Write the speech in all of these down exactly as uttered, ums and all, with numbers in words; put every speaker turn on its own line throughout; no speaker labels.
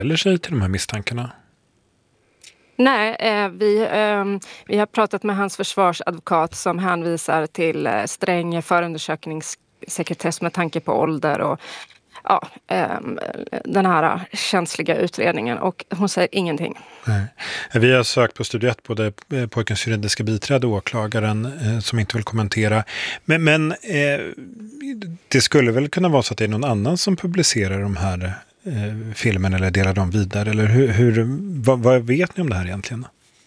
eller sig till de här misstankarna?
Nej, eh, vi, eh, vi har pratat med hans försvarsadvokat som hänvisar till eh, sträng förundersökningssekretess med tanke på ålder och ja, eh, den här känsliga utredningen, och hon säger ingenting.
Nej. Vi har sökt på Studio ett, både pojkens juridiska biträde och åklagaren eh, som inte vill kommentera. Men, men eh, det skulle väl kunna vara så att det är någon annan som publicerar de här eh, filmerna eller delar dem vidare? Eller hur, hur, vad, vad vet ni om det här egentligen?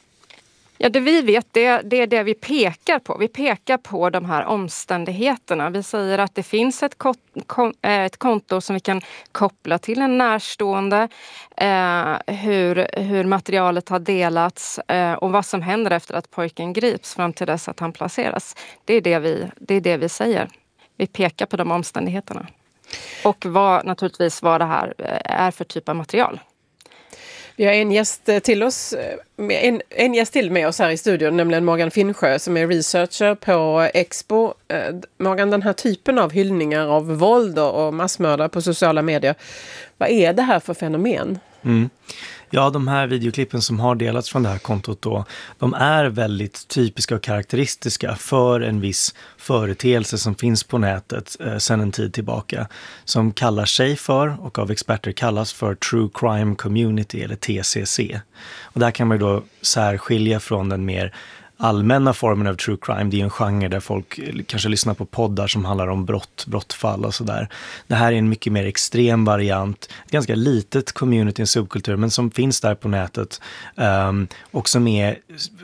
Ja, det vi vet, det, det är det vi pekar på. Vi pekar på de här omständigheterna. Vi säger att det finns ett, ko- kon- ett konto som vi kan koppla till en närstående, eh, hur, hur materialet har delats eh, och vad som händer efter att pojken grips fram till dess att han placeras. Det är det vi, det är det vi säger. Vi pekar på de omständigheterna. Och vad, naturligtvis vad det här är för typ av material.
Vi har en gäst till oss, en, en gäst till med oss här i studion, nämligen Morgan Finnsjö som är researcher på Expo. Morgan, den här typen av hyllningar av våld och massmördare på sociala medier, vad är det här för fenomen?
Mm. Ja, de här videoklippen som har delats från det här kontot då, de är väldigt typiska och karaktäristiska för en viss företeelse som finns på nätet eh, sedan en tid tillbaka, som kallar sig för, och av experter kallas för, True Crime Community eller T C C. Och där kan man ju då särskilja från den mer allmänna formen av true crime. Det är en genre där folk kanske lyssnar på poddar som handlar om brott, brottfall och sådär. Det här är en mycket mer extrem variant. Ett ganska litet community, en subkultur, men som finns där på nätet um, och som är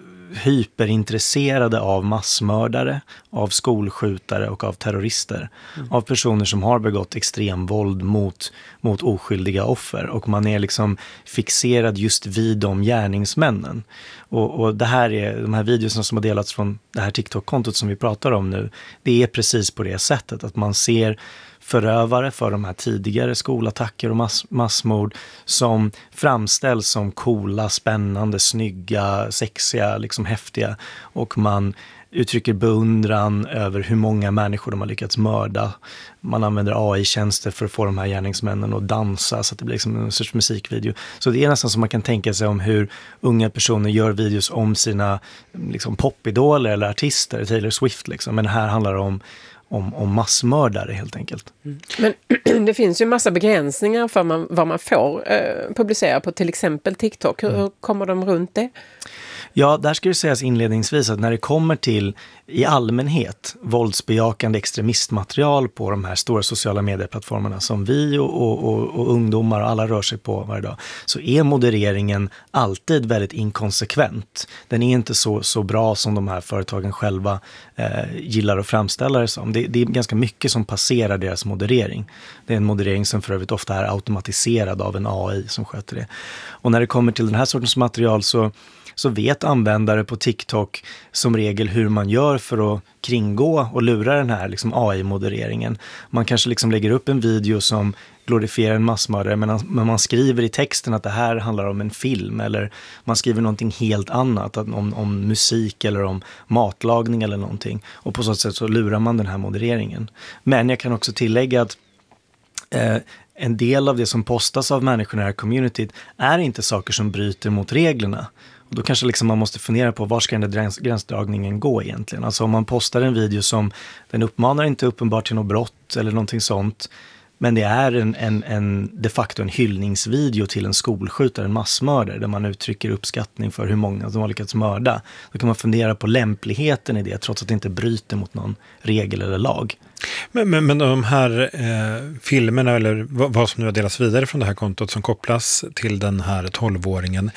hyperintresserade av massmördare, av skolskjutare och av terrorister. Mm. Av personer som har begått extremvåld mot, mot oskyldiga offer. Och man är liksom fixerad just vid de gärningsmännen. Och, och det här är, de här videorna som har delats från det här TikTok-kontot som vi pratar om nu, det är precis på det sättet att man ser förövare för de här tidigare skolattacker och mass, massmord som framställs som coola, spännande, snygga, sexiga, liksom häftiga, och man uttrycker beundran över hur många människor de har lyckats mörda. Man använder A I-tjänster för att få de här gärningsmännen att dansa så att det blir liksom en sorts musikvideo. Så det är nästan som man kan tänka sig om hur unga personer gör videos om sina liksom, popidoler eller artister, Taylor Swift liksom. Men här handlar det om Om, om massmördare helt enkelt.
Mm. Men det finns ju massa begränsningar för man, vad man får eh, publicera på till exempel TikTok. Hur mm. kommer de runt det?
Ja, där ska det sägas inledningsvis att när det kommer till i allmänhet våldsbejakande extremistmaterial på de här stora sociala medieplattformarna som vi och, och, och, och ungdomar och alla rör sig på varje dag, så är modereringen alltid väldigt inkonsekvent. Den är inte så, så bra som de här företagen själva eh, gillar att framställa det som. Det, det är ganska mycket som passerar deras moderering. Det är en moderering som för övrigt ofta är automatiserad av en A I som sköter det. Och när det kommer till den här sortens material så så vet användare på TikTok som regel hur man gör för att kringgå och lura den här liksom A I-modereringen. Man kanske liksom lägger upp en video som glorifierar en massmördare, men man skriver i texten att det här handlar om en film, eller man skriver någonting helt annat, om, om musik eller om matlagning eller någonting. Och på så sätt så lurar man den här modereringen. Men jag kan också tillägga att eh, en del av det som postas av människorna i det här communityt är inte saker som bryter mot reglerna. Och då kanske liksom man måste fundera på var ska den där gräns, gränsdragningen gå egentligen. Alltså om man postar en video som den uppmanar inte uppenbart till något brott eller någonting sånt, men det är en, en, en de facto en hyllningsvideo till en skolskjutare, en massmördare, där man uttrycker uppskattning för hur många de har lyckats mörda. Då kan man fundera på lämpligheten i det, trots att det inte bryter mot någon regel eller lag.
Men, men, men de här eh, filmerna, eller vad, vad som nu har delats vidare från det här kontot som kopplas till den här tolvåringen,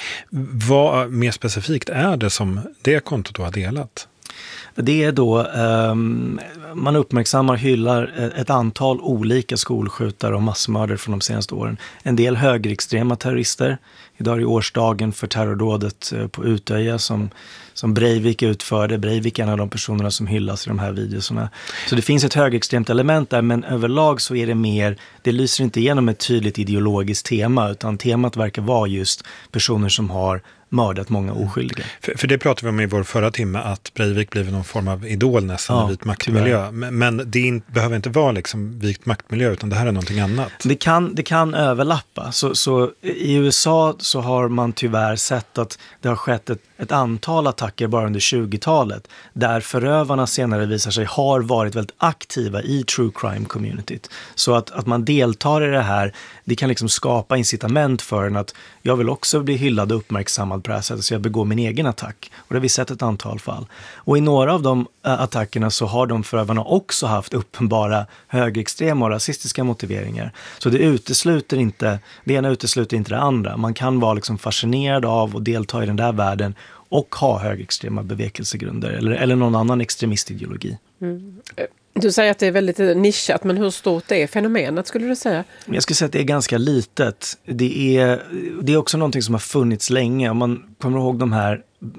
vad mer specifikt är det som det kontot då har delat?
Det är då, um, man uppmärksammar och hyllar ett antal olika skolskjutare och massmördare från de senaste åren. En del högerextrema terrorister. Idag är det årsdagen för terrordådet på Utöja som, som Breivik utförde. Breivik är en av de personerna som hyllas i de här videorna. Så det finns ett högerextremt element där, men överlag så är det mer, det lyser inte igenom ett tydligt ideologiskt tema, utan temat verkar vara just personer som har mördat många oskyldiga.
För, för det pratade vi om i vår förra timme, att Breivik blev någon någon form av idol nästan,
ja,
en vit maktmiljö. Men, men det in, behöver inte vara liksom vit maktmiljö, utan det här är någonting annat.
Det kan, det kan överlappa. Så, så i U S A så har man tyvärr sett att det har skett ett, ett antal attacker bara under tjugotalet där förövarna senare visar sig har varit väldigt aktiva i true crime communityt. Så att, att man deltar i det här, det kan liksom skapa incitament för en att jag vill också bli hyllad och uppmärksammad på det här sättet, så jag begår min egen attack. Och det har vi sett ett antal fall. Och i några av de äh, attackerna så har de förövarna också haft uppenbara högerextrema och rasistiska motiveringar. Så det utesluter inte, det ena utesluter inte det andra. Man kan vara liksom fascinerad av och delta i den där världen och ha högerextrema bevekelsegrunder eller, eller någon annan extremistideologi.
Mm. Du säger att det är väldigt nischat, men hur stort är fenomenet, skulle du säga?
Jag skulle säga att det är ganska litet. Det är, det är också någonting som har funnits länge. Om man kommer ihåg de här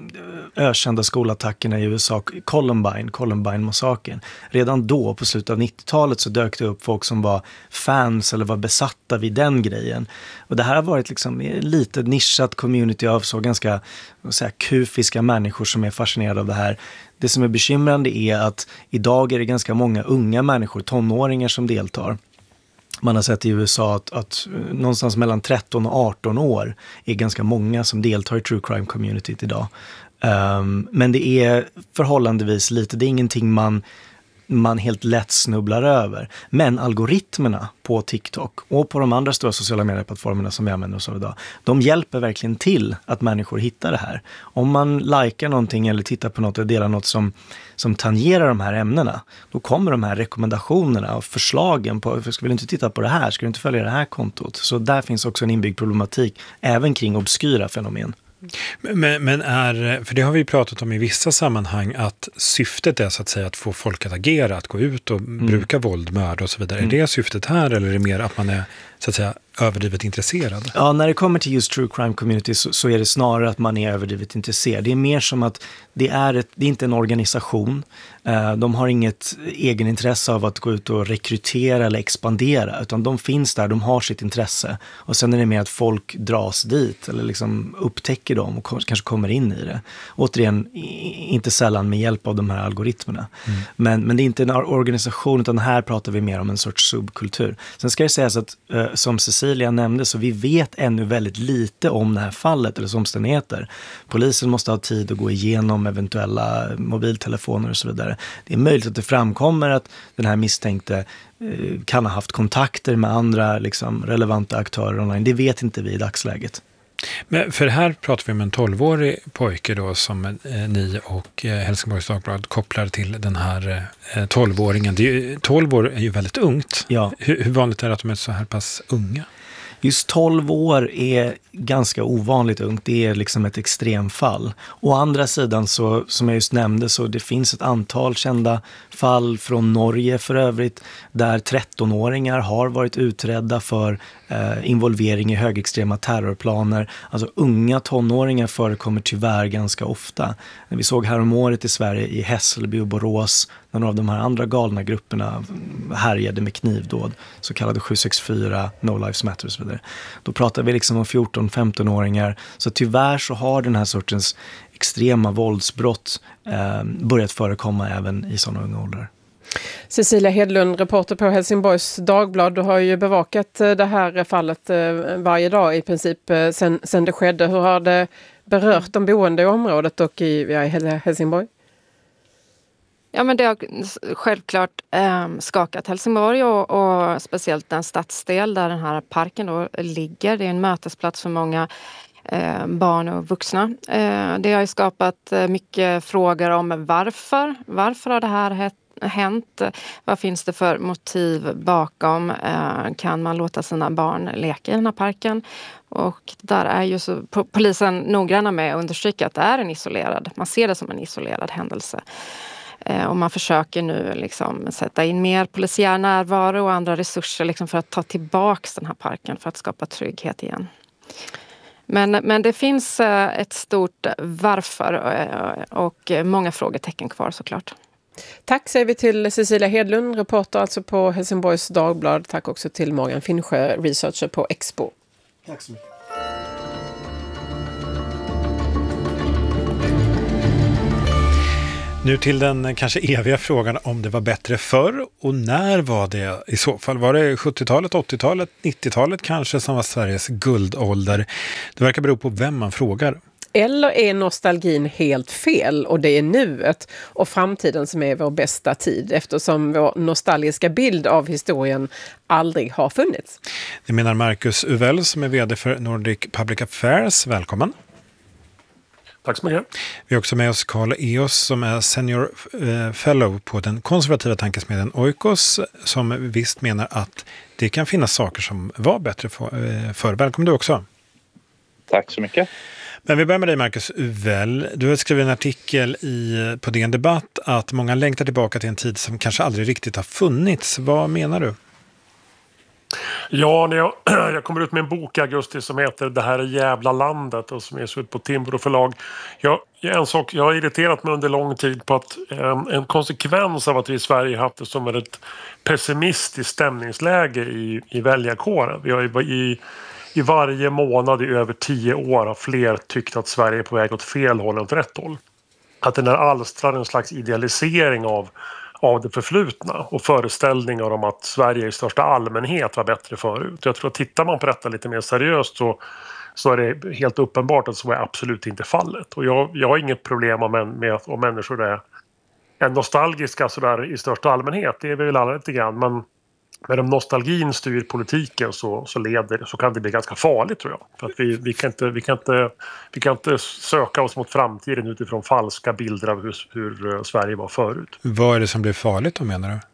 ökända skolattackerna i U S A, Columbine, Columbine-massakern. Redan då, på slutet av nittiotalet, så dök det upp folk som var fans eller var besatta vid den grejen. Och det här har varit liksom ett litet nischat community av så ganska säga, kufiska människor som är fascinerade av det här. Det som är bekymrande är att idag är det ganska många unga människor, tonåringar, som deltar. Man har sett i U S A att, att någonstans mellan tretton och arton år är ganska många som deltar i true crime communityt idag. Um, men det är förhållandevis lite, det är ingenting man, man helt lätt snubblar över. Men algoritmerna på TikTok och på de andra stora sociala medieplattformarna som vi använder oss av idag, de hjälper verkligen till att människor hittar det här. Om man likar någonting eller tittar på något och delar något som, som tangerar de här ämnena, då kommer de här rekommendationerna och förslagen på, för ska vi inte titta på det här, ska du inte följa det här kontot? Så där finns också en inbyggd problematik även kring obskyra fenomen.
Men, men är, för det har vi pratat om i vissa sammanhang, att syftet är så att säga att få folk att agera, att gå ut och mm. bruka våld, mörda och så vidare. Mm. Är det syftet här, eller är det mer att man är så att säga överdrivet intresserad?
Ja, när det kommer till just true crime community så, så är det snarare att man är överdrivet intresserad. Det är mer som att det är, ett, det är inte en organisation. Uh, de har inget egenintresse av att gå ut och rekrytera eller expandera, utan de finns där, de har sitt intresse. Och sen är det mer att folk dras dit eller liksom upptäcker dem och kom, kanske kommer in i det. Återigen, inte sällan med hjälp av de här algoritmerna. Mm. Men, men det är inte en organisation, utan här pratar vi mer om en sorts subkultur. Sen ska det sägas att uh, som Cecilia nämnde, så vi vet ännu väldigt lite om det här fallet eller omständigheter. Polisen måste ha tid att gå igenom eventuella mobiltelefoner och så vidare. Det är möjligt att det framkommer att den här misstänkte eh, kan ha haft kontakter med andra liksom, relevanta aktörer online. Det vet inte vi i dagsläget.
Men för här pratar vi om en tolvårig pojke då, som eh, ni och eh, Helsingborgs Dagblad kopplar till den här eh, tolvåringen. Det är ju, tolv år är ju väldigt ungt.
Ja.
Hur, hur vanligt är det att de är så här pass unga?
Just tolv år är ganska ovanligt ungt. Det är liksom ett extremfall. Å andra sidan, så, som jag just nämnde, så det finns ett antal kända fall från Norge för övrigt, där trettonåringar har varit utredda för eh, involvering i högerextrema terrorplaner. Alltså unga tonåringar förekommer tyvärr ganska ofta. Vi såg häromåret i Sverige i Hässelby och Borås, när några av de här andra galna grupperna härjade med knivdåd, så kallade sju sex fyra, No Lives Matter och så vidare. Då pratar vi liksom om fjorton-femton-åringar. Så tyvärr så har den här sortens extrema våldsbrott eh, börjat förekomma även i sådana unga åldrar.
Cecilia Hedlund, reporter på Helsingborgs Dagblad. Du har ju bevakat det här fallet varje dag i princip sen, sen det skedde. Hur har det berört de boende i området och i, ja, i Helsingborg?
Ja, men det har självklart eh, skakat Helsingborg och, och speciellt den stadsdel där den här parken då ligger. Det är en mötesplats för många eh, barn och vuxna. Eh, det har ju skapat mycket frågor om varför. Varför har det här hänt? Vad finns det för motiv bakom? Eh, kan man låta sina barn leka i den här parken? Och där är ju så, polisen noggranna med att understryka att det är en isolerad. Man ser det som en isolerad händelse. Och man försöker nu liksom sätta in mer polisiär närvaro och andra resurser liksom för att ta tillbaka den här parken för att skapa trygghet igen. Men, men det finns ett stort varför och många frågetecken kvar såklart.
Tack säger vi till Cecilia Hedlund, reporter alltså på Helsingborgs Dagblad. Tack också till Morgan Finnsjö, researcher på Expo.
Tack så mycket.
Nu till den kanske eviga frågan om det var bättre förr och när var det i så fall? Var det sjuttiotalet, åttiotalet, nittiotalet kanske som var Sveriges guldålder? Det verkar bero på vem man frågar.
Eller är nostalgin helt fel och det är nuet och framtiden som är vår bästa tid eftersom vår nostalgiska bild av historien aldrig har funnits?
Det menar Marcus Uvell som är vd för Nordic Public Affairs. Välkommen.
Tack så mycket.
Vi har också med oss Carl Eos som är senior eh, fellow på den konservativa tankesmedjan Oikos som visst menar att det kan finnas saker som var bättre för, eh, för. Välkommen du också.
Tack så mycket.
Men vi börjar med dig Marcus Uvell. Du har skrivit en artikel i, på D N Debatt att många längtar tillbaka till en tid som kanske aldrig riktigt har funnits. Vad menar du?
Ja, när jag, jag kommer ut med en bok i augusti som heter Det här är jävla landet och som är ut på Timbro förlag. Jag, en sak, jag har irriterat mig under lång tid på att en, en konsekvens av att vi i Sverige haft det som ett pessimistiskt stämningsläge i, i väljarkåren. Vi har i, i, i varje månad i över tio år har fler tyckt att Sverige är på väg åt fel håll än åt rätt håll. Att den här alstrar en slags idealisering av av det förflutna och föreställningar om att Sverige i största allmänhet var bättre förut. Jag tror att tittar man på detta lite mer seriöst så, så är det helt uppenbart att så är absolut inte fallet. Och jag, jag har inget problem med, med om människor är, är nostalgiska så där i största allmänhet. Det är vi väl alla lite grann. Men med om nostalgin styr politiken så, så, leder, så kan det bli ganska farligt tror jag. För att vi, vi, kan inte, vi, kan inte, vi kan inte söka oss mot framtiden utifrån falska bilder av hur, hur Sverige var förut.
Vad är det som blir farligt då menar du?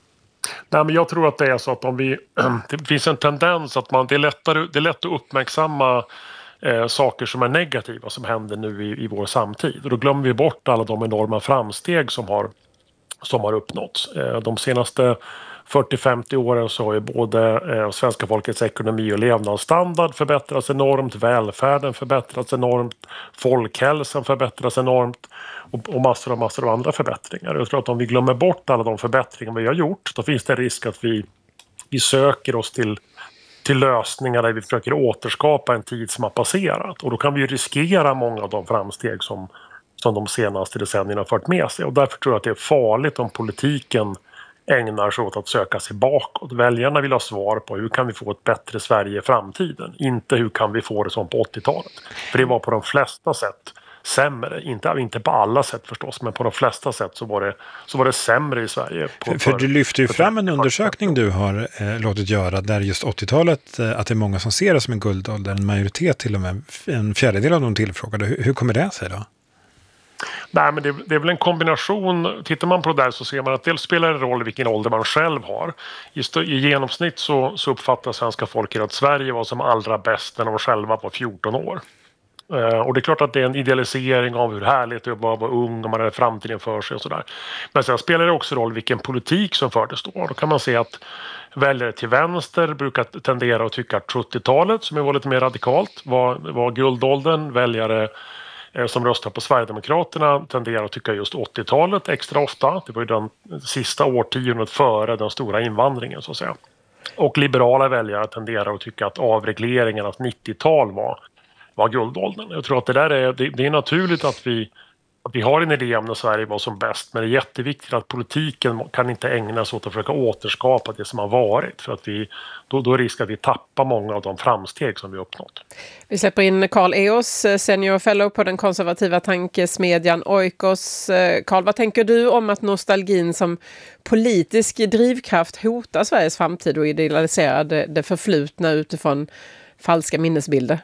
Nej, men jag tror att det är så att om vi, det finns en tendens att man, det, är lättare, det är lätt att uppmärksamma eh, saker som är negativa som händer nu i, i vår samtid. Och då glömmer vi bort alla de enorma framsteg som har, som har uppnåtts. Eh, de senaste fyrtio till femtio åren så har ju både eh, svenska folkets ekonomi och levnadsstandard förbättrats enormt, välfärden förbättrats enormt, folkhälsan förbättras enormt och, och massor och massor av andra förbättringar. Jag tror att om vi glömmer bort alla de förbättringar vi har gjort då finns det risk att vi, vi söker oss till, till lösningar där vi försöker återskapa en tid som har passerat och då kan vi ju riskera många av de framsteg som, som de senaste decennierna har fört med sig och därför tror jag att det är farligt om politiken ägnar sig åt att söka sig bakåt. Väljarna vill ha svar på hur kan vi få ett bättre Sverige i framtiden. Inte hur kan vi få det som på åttiotalet. För det var på de flesta sätt sämre. Inte, inte på alla sätt förstås, men på de flesta sätt så var det, så var det sämre i Sverige. På,
för, för du lyfter ju fram en undersökning du har eh, låtit göra där just åttiotalet, eh, att det är många som ser det som en guldålder. En majoritet till och med, en fjärdedel av de tillfrågade. Hur, hur kommer det sig då?
Nej, men det, det är väl en kombination. Tittar man på det där så ser man att dels spelar det roll vilken ålder man själv har. I, st- i genomsnitt så, så uppfattar svenska folket att Sverige var som allra bäst när de själva var fjorton år. Uh, och det är klart att det är en idealisering av hur härligt det var att vara ung och man hade framtiden för sig och sådär. Men sen spelar det också roll vilken politik som fördes då. Då kan man se att väljare till vänster brukar tendera att tycka att sjuttiotalet, som var lite mer radikalt, var, var guldåldern. Väljare som röstar på Sverigedemokraterna tenderar att tycka just åttiotalet extra ofta. Det var ju den sista årtiondet före den stora invandringen så att säga. Och liberala väljare tenderar att tycka att avregleringarnas nittiotal var, var guldåldern. Jag tror att det där är, det, det är naturligt att vi, att vi har en idé om när Sverige var som bäst, men det är jätteviktigt att politiken kan inte ägna sig åt att försöka återskapa det som har varit. För att vi, då, då är risk att vi tappar många av de framsteg som vi uppnått.
Vi släpper in Carl Eos, senior fellow på den konservativa tankesmedjan Oikos. Carl, vad tänker du om att nostalgin som politisk drivkraft hotar Sveriges framtid och idealiserar det, det förflutna utifrån falska minnesbilder?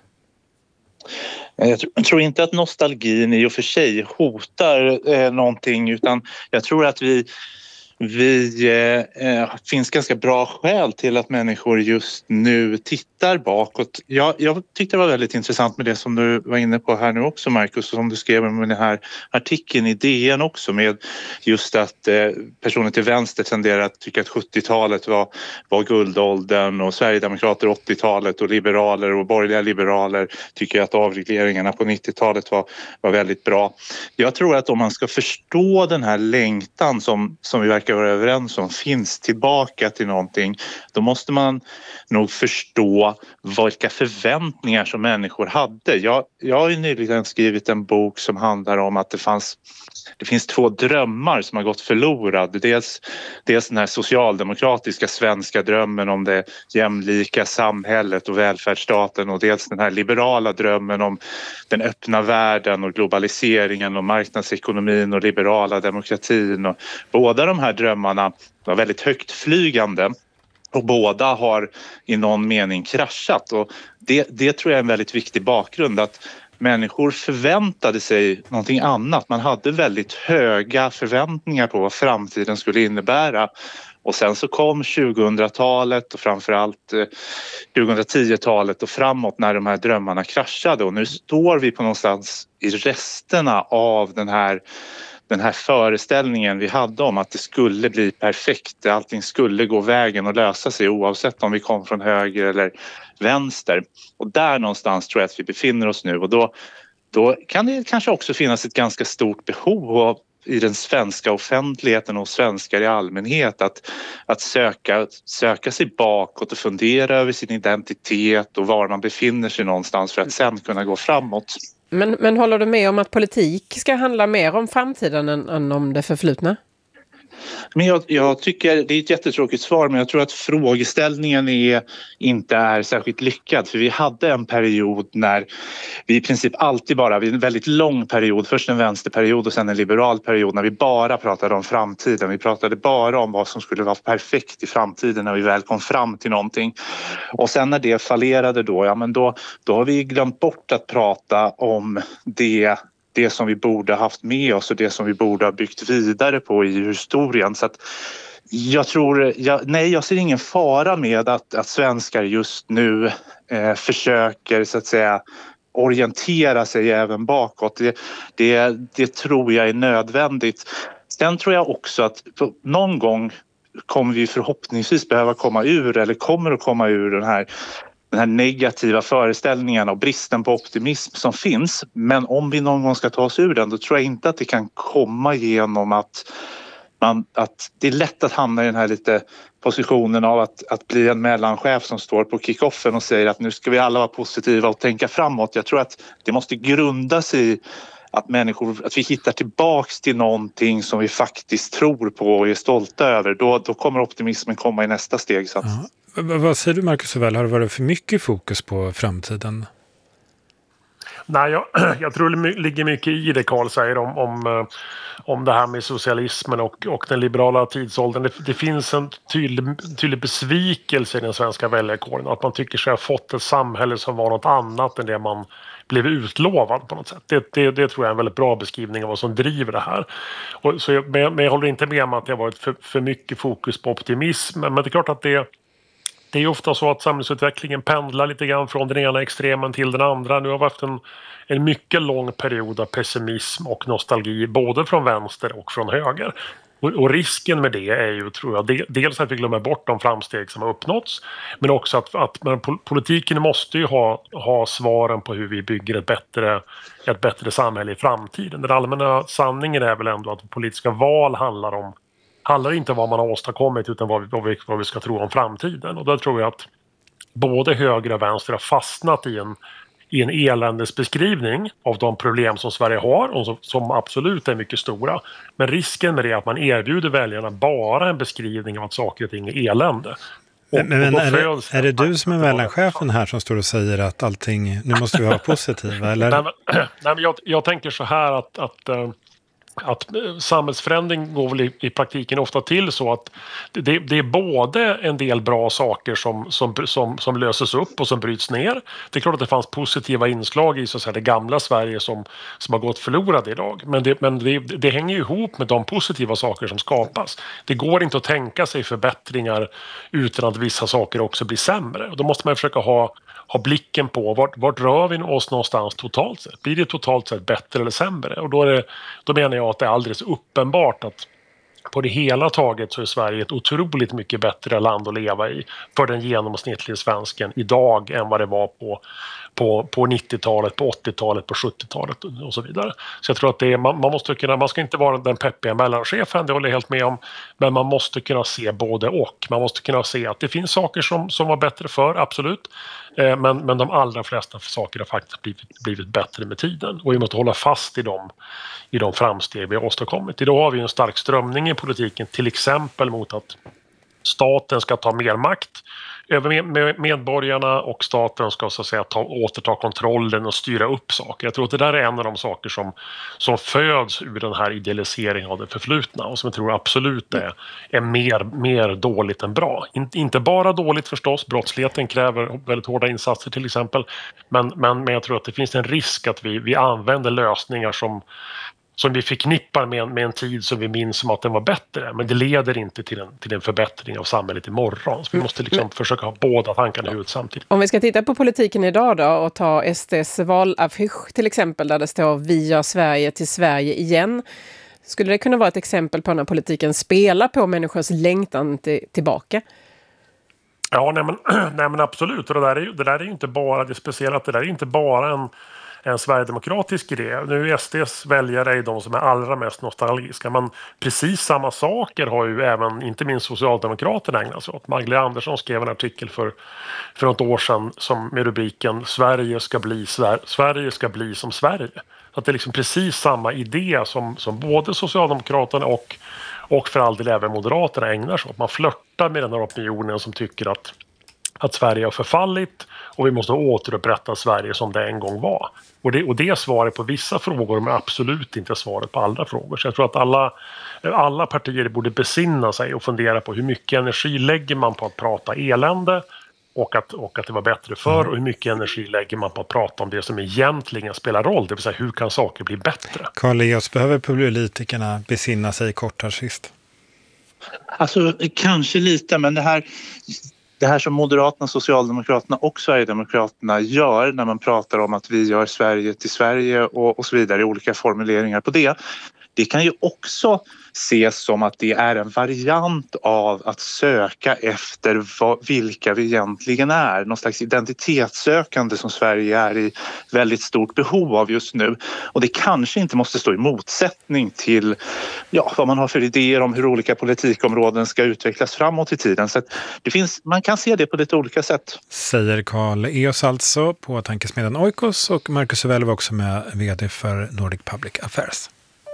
Jag tror, jag tror inte att nostalgin i och för sig hotar eh, någonting, utan jag tror att vi, vi eh, finns ganska bra skäl till att människor just nu tittar bakåt. Jag, jag tyckte det var väldigt intressant med det som du var inne på här nu också, Marcus, och som du skrev med den här artikeln i D N också, med just att eh, personer till vänster tenderar att tycka att sjuttiotalet var, var guldåldern och Sverigedemokrater åttiotalet och liberaler och borgerliga liberaler tycker att avregleringarna på nittiotalet var, var väldigt bra. Jag tror att om man ska förstå den här längtan som, som vi verkar verkar vara överens om finns tillbaka till någonting, då måste man nog förstå vilka förväntningar som människor hade. Jag, jag har ju nyligen skrivit en bok som handlar om att det fanns Det finns två drömmar som har gått förlorade. Dels, dels den här socialdemokratiska svenska drömmen om det jämlika samhället och välfärdsstaten, och dels den här liberala drömmen om den öppna världen och globaliseringen och marknadsekonomin och liberala demokratin. Och båda de här drömmarna var väldigt högtflygande. Och båda har i någon mening kraschat, och det, det tror jag är en väldigt viktig bakgrund, att människor förväntade sig någonting annat. Man hade väldigt höga förväntningar på vad framtiden skulle innebära. Och sen så kom tjugohundratalet och framförallt tjugohundratio-talet och framåt när de här drömmarna kraschade. Och nu står vi på någonstans i resterna av den här den här föreställningen vi hade om att det skulle bli perfekt. Allting skulle gå vägen och lösa sig oavsett om vi kom från höger eller vänster. Och där någonstans tror jag att vi befinner oss nu. Och då, då kan det kanske också finnas ett ganska stort behov av, i den svenska offentligheten och svenskar i allmänhet att, att söka, söka sig bakåt och fundera över sin identitet och var man befinner sig någonstans för att sen kunna gå framåt.
Men, men håller du med om att politik ska handla mer om framtiden än, än om det förflutna?
Men jag, jag tycker, det är ett jättetråkigt svar, men jag tror att frågeställningen är, inte är särskilt lyckad. För vi hade en period när vi i princip alltid bara, en väldigt lång period, först en vänsterperiod och sen en liberal period, när vi bara pratade om framtiden. Vi pratade bara om vad som skulle vara perfekt i framtiden när vi väl kom fram till någonting. Och sen när det fallerade då, ja men då, då har vi glömt bort att prata om det det som vi borde haft med oss och det som vi borde ha byggt vidare på i historien. Så att jag tror, jag, nej jag ser ingen fara med att, att svenskar just nu eh, försöker så att säga orientera sig även bakåt. Det, det, det tror jag är nödvändigt. Sen tror jag också att någon gång kommer vi förhoppningsvis behöva komma ur eller kommer att komma ur den här den här negativa föreställningen och bristen på optimism som finns. Men om vi någon gång ska ta oss ur den, då tror jag inte att det kan komma genom att, man, att det är lätt att hamna i den här lite positionen av att, att bli en mellanchef som står på kickoffen och säger att nu ska vi alla vara positiva och tänka framåt. Jag tror att det måste grunda sig i att människor, att vi hittar tillbaks till någonting som vi faktiskt tror på och är stolta över. Då, då kommer optimismen komma i nästa steg. Så att...
Ja. Vad säger du, Marcus Hovell? Har det varit för mycket fokus på framtiden?
Nej, jag, jag tror det ligger mycket i det Carl säger om, om, om det här med socialismen och, och den liberala tidsåldern. Det, det finns en tydlig, tydlig besvikelse i den svenska väljarkåren. Att man tycker sig ha fått ett samhälle som var något annat än det man blev utlovad på något sätt. Det, det, det tror jag är en väldigt bra beskrivning av vad som driver det här. Och, så jag, men jag håller inte med om att det har varit för, för mycket fokus på optimism. Men det är klart att det Det är ofta så att samhällsutvecklingen pendlar lite grann från den ena extremen till den andra. Nu har vi haft en, en mycket lång period av pessimism och nostalgi både från vänster och från höger. Och, och risken med det är ju, tror jag, de, dels att vi glömmer bort de framsteg som har uppnåtts, men också att, att men politiken måste ju ha, ha svaren på hur vi bygger ett bättre, ett bättre samhälle i framtiden. Den allmänna sanningen är väl ändå att politiska val handlar om handlar inte om vad man har åstadkommit utan vad vi, vad, vi, vad vi ska tro om framtiden. Och där tror jag att både höger och vänster har fastnat i en, i en eländesbeskrivning av de problem som Sverige har och som, som absolut är mycket stora. Men risken med det är att man erbjuder väljarna bara en beskrivning av att saker och ting är elände. Och,
men men
och
är, det, är det du som är mellanchefen här som står och säger att allting, nu måste vi vara positiva? Eller?
Nej, men, nej, men jag, jag tänker så här att... att att samhällsförändring går väl i, i praktiken ofta till så att det, det är både en del bra saker som, som, som, som löses upp och som bryts ner. Det är klart att det fanns positiva inslag i så att säga, det gamla Sverige som, som har gått förlorade idag. Men, det, men det, det hänger ju ihop med de positiva saker som skapas. Det går inte att tänka sig förbättringar utan att vissa saker också blir sämre. Och då måste man försöka ha ha blicken på vart, vart rör vi oss någonstans totalt sett. Blir det totalt sett bättre eller sämre? Och då, är det, då menar jag att det är alldeles uppenbart att på det hela taget så är Sverige ett otroligt mycket bättre land att leva i för den genomsnittliga svensken idag än vad det var på, på, på nittiotalet, på åttiotalet, på sjuttiotalet och så vidare. Så jag tror att det är, man, man måste kunna, man ska inte vara den peppiga mellanchefen, det håller jag helt med om, men man måste kunna se både och. Man måste kunna se att det finns saker som, som var bättre för, absolut, eh, men, men de allra flesta saker har faktiskt blivit, blivit bättre med tiden, och vi måste hålla fast i dem, i de framsteg vi har åstadkommit. Idag har vi en stark strömning i politiken, till exempel mot att staten ska ta mer makt över medborgarna, och staten ska så att säga ta, återta kontrollen och styra upp saker. Jag tror att det där är en av de saker som, som föds ur den här idealiseringen av det förflutna, och som jag tror absolut är, är mer, mer dåligt än bra. In, inte bara dåligt förstås, brottsligheten kräver väldigt hårda insatser till exempel, men, men, men jag tror att det finns en risk att vi, vi använder lösningar som som vi förknippar med en, med en tid som vi minns som att den var bättre. Men det leder inte till en, till en förbättring av samhället imorgon. Så vi måste liksom försöka ha båda tankarna i huvudet samtidigt.
Om vi ska titta på politiken idag då och ta S D:s valaffisch till exempel, där det står "Vi gör Sverige till Sverige igen". Skulle det kunna vara ett exempel på när politiken spelar på människors längtan till, tillbaka?
Ja, nej men, nej men absolut. Och det där är ju det där är inte bara det speciella, att det där är inte bara en en sverigedemokratisk idé. Nu är S D:s väljare är de som är allra mest nostalgiska, men precis samma saker har ju även, inte minst Socialdemokraterna, ägnat sig åt. Magdalena Andersson skrev en artikel för, för något år sedan som, med rubriken Sverige ska bli, Sver- Sverige ska bli som Sverige. Att det är liksom precis samma idé som, som både Socialdemokraterna och, och för all del även Moderaterna ägnar sig åt. Man flörtar med den här opinionen som tycker att att Sverige har förfallit och vi måste återupprätta Sverige som det en gång var. Och det, och det är svaret på vissa frågor, men absolut inte svaret på alla frågor. Så jag tror att alla, alla partier borde besinna sig och fundera på hur mycket energi lägger man på att prata elände och att, och att det var bättre förr, och hur mycket energi lägger man på att prata om det som egentligen spelar roll, det vill säga hur kan saker bli bättre?
Carl Leos, behöver politikerna besinna sig kort här sist?
Alltså kanske lite, men det här... Det här som Moderaterna, Socialdemokraterna och Sverigedemokraterna gör när man pratar om att vi gör Sverige till Sverige och, och så vidare i olika formuleringar på det. Det kan ju också ses som att det är en variant av att söka efter vad, vilka vi egentligen är. Någon slags identitetssökande som Sverige är i väldigt stort behov av just nu. Och det kanske inte måste stå i motsättning till ja, vad man har för idéer om hur olika politikområden ska utvecklas framåt i tiden. Så att det finns, man kan se det på lite olika sätt.
Säger Carl Leos alltså på tankesmedjan Oikos, och Marcus Uvell var också med, vd för Nordic Public Affairs.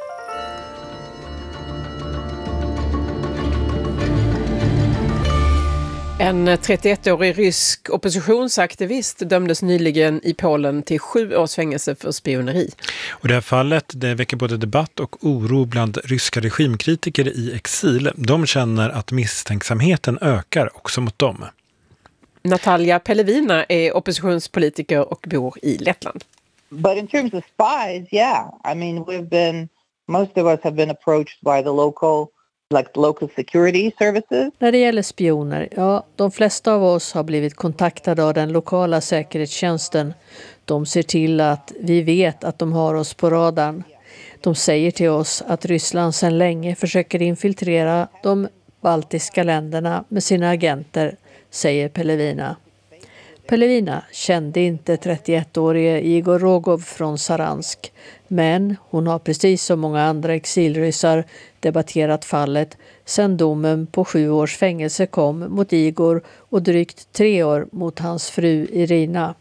En trettioettårig rysk oppositionsaktivist dömdes nyligen i Polen till sju års fängelse för spioneri.
Och det här fallet det väcker både debatt och oro bland ryska regimkritiker i exil. De känner att misstänksamheten ökar också mot dem.
Natalia Pelevina är oppositionspolitiker och bor i Lettland.
But in terms of spies, yeah. I mean, we've been, most of us have been approached by the local like local security services.
När det gäller spioner, ja, de flesta av oss har blivit kontaktade av den lokala säkerhetstjänsten. De ser till att vi vet att de har oss på radarn. De säger till oss att Ryssland sedan länge försöker infiltrera de baltiska länderna med sina agenter, säger Pelevina. Pelevina kände inte trettioettårige Igor Rogov från Saransk, men hon har precis som många andra exilryssar debatterat fallet sedan domen på sju års fängelse kom mot Igor och drygt tre år mot hans fru Irina.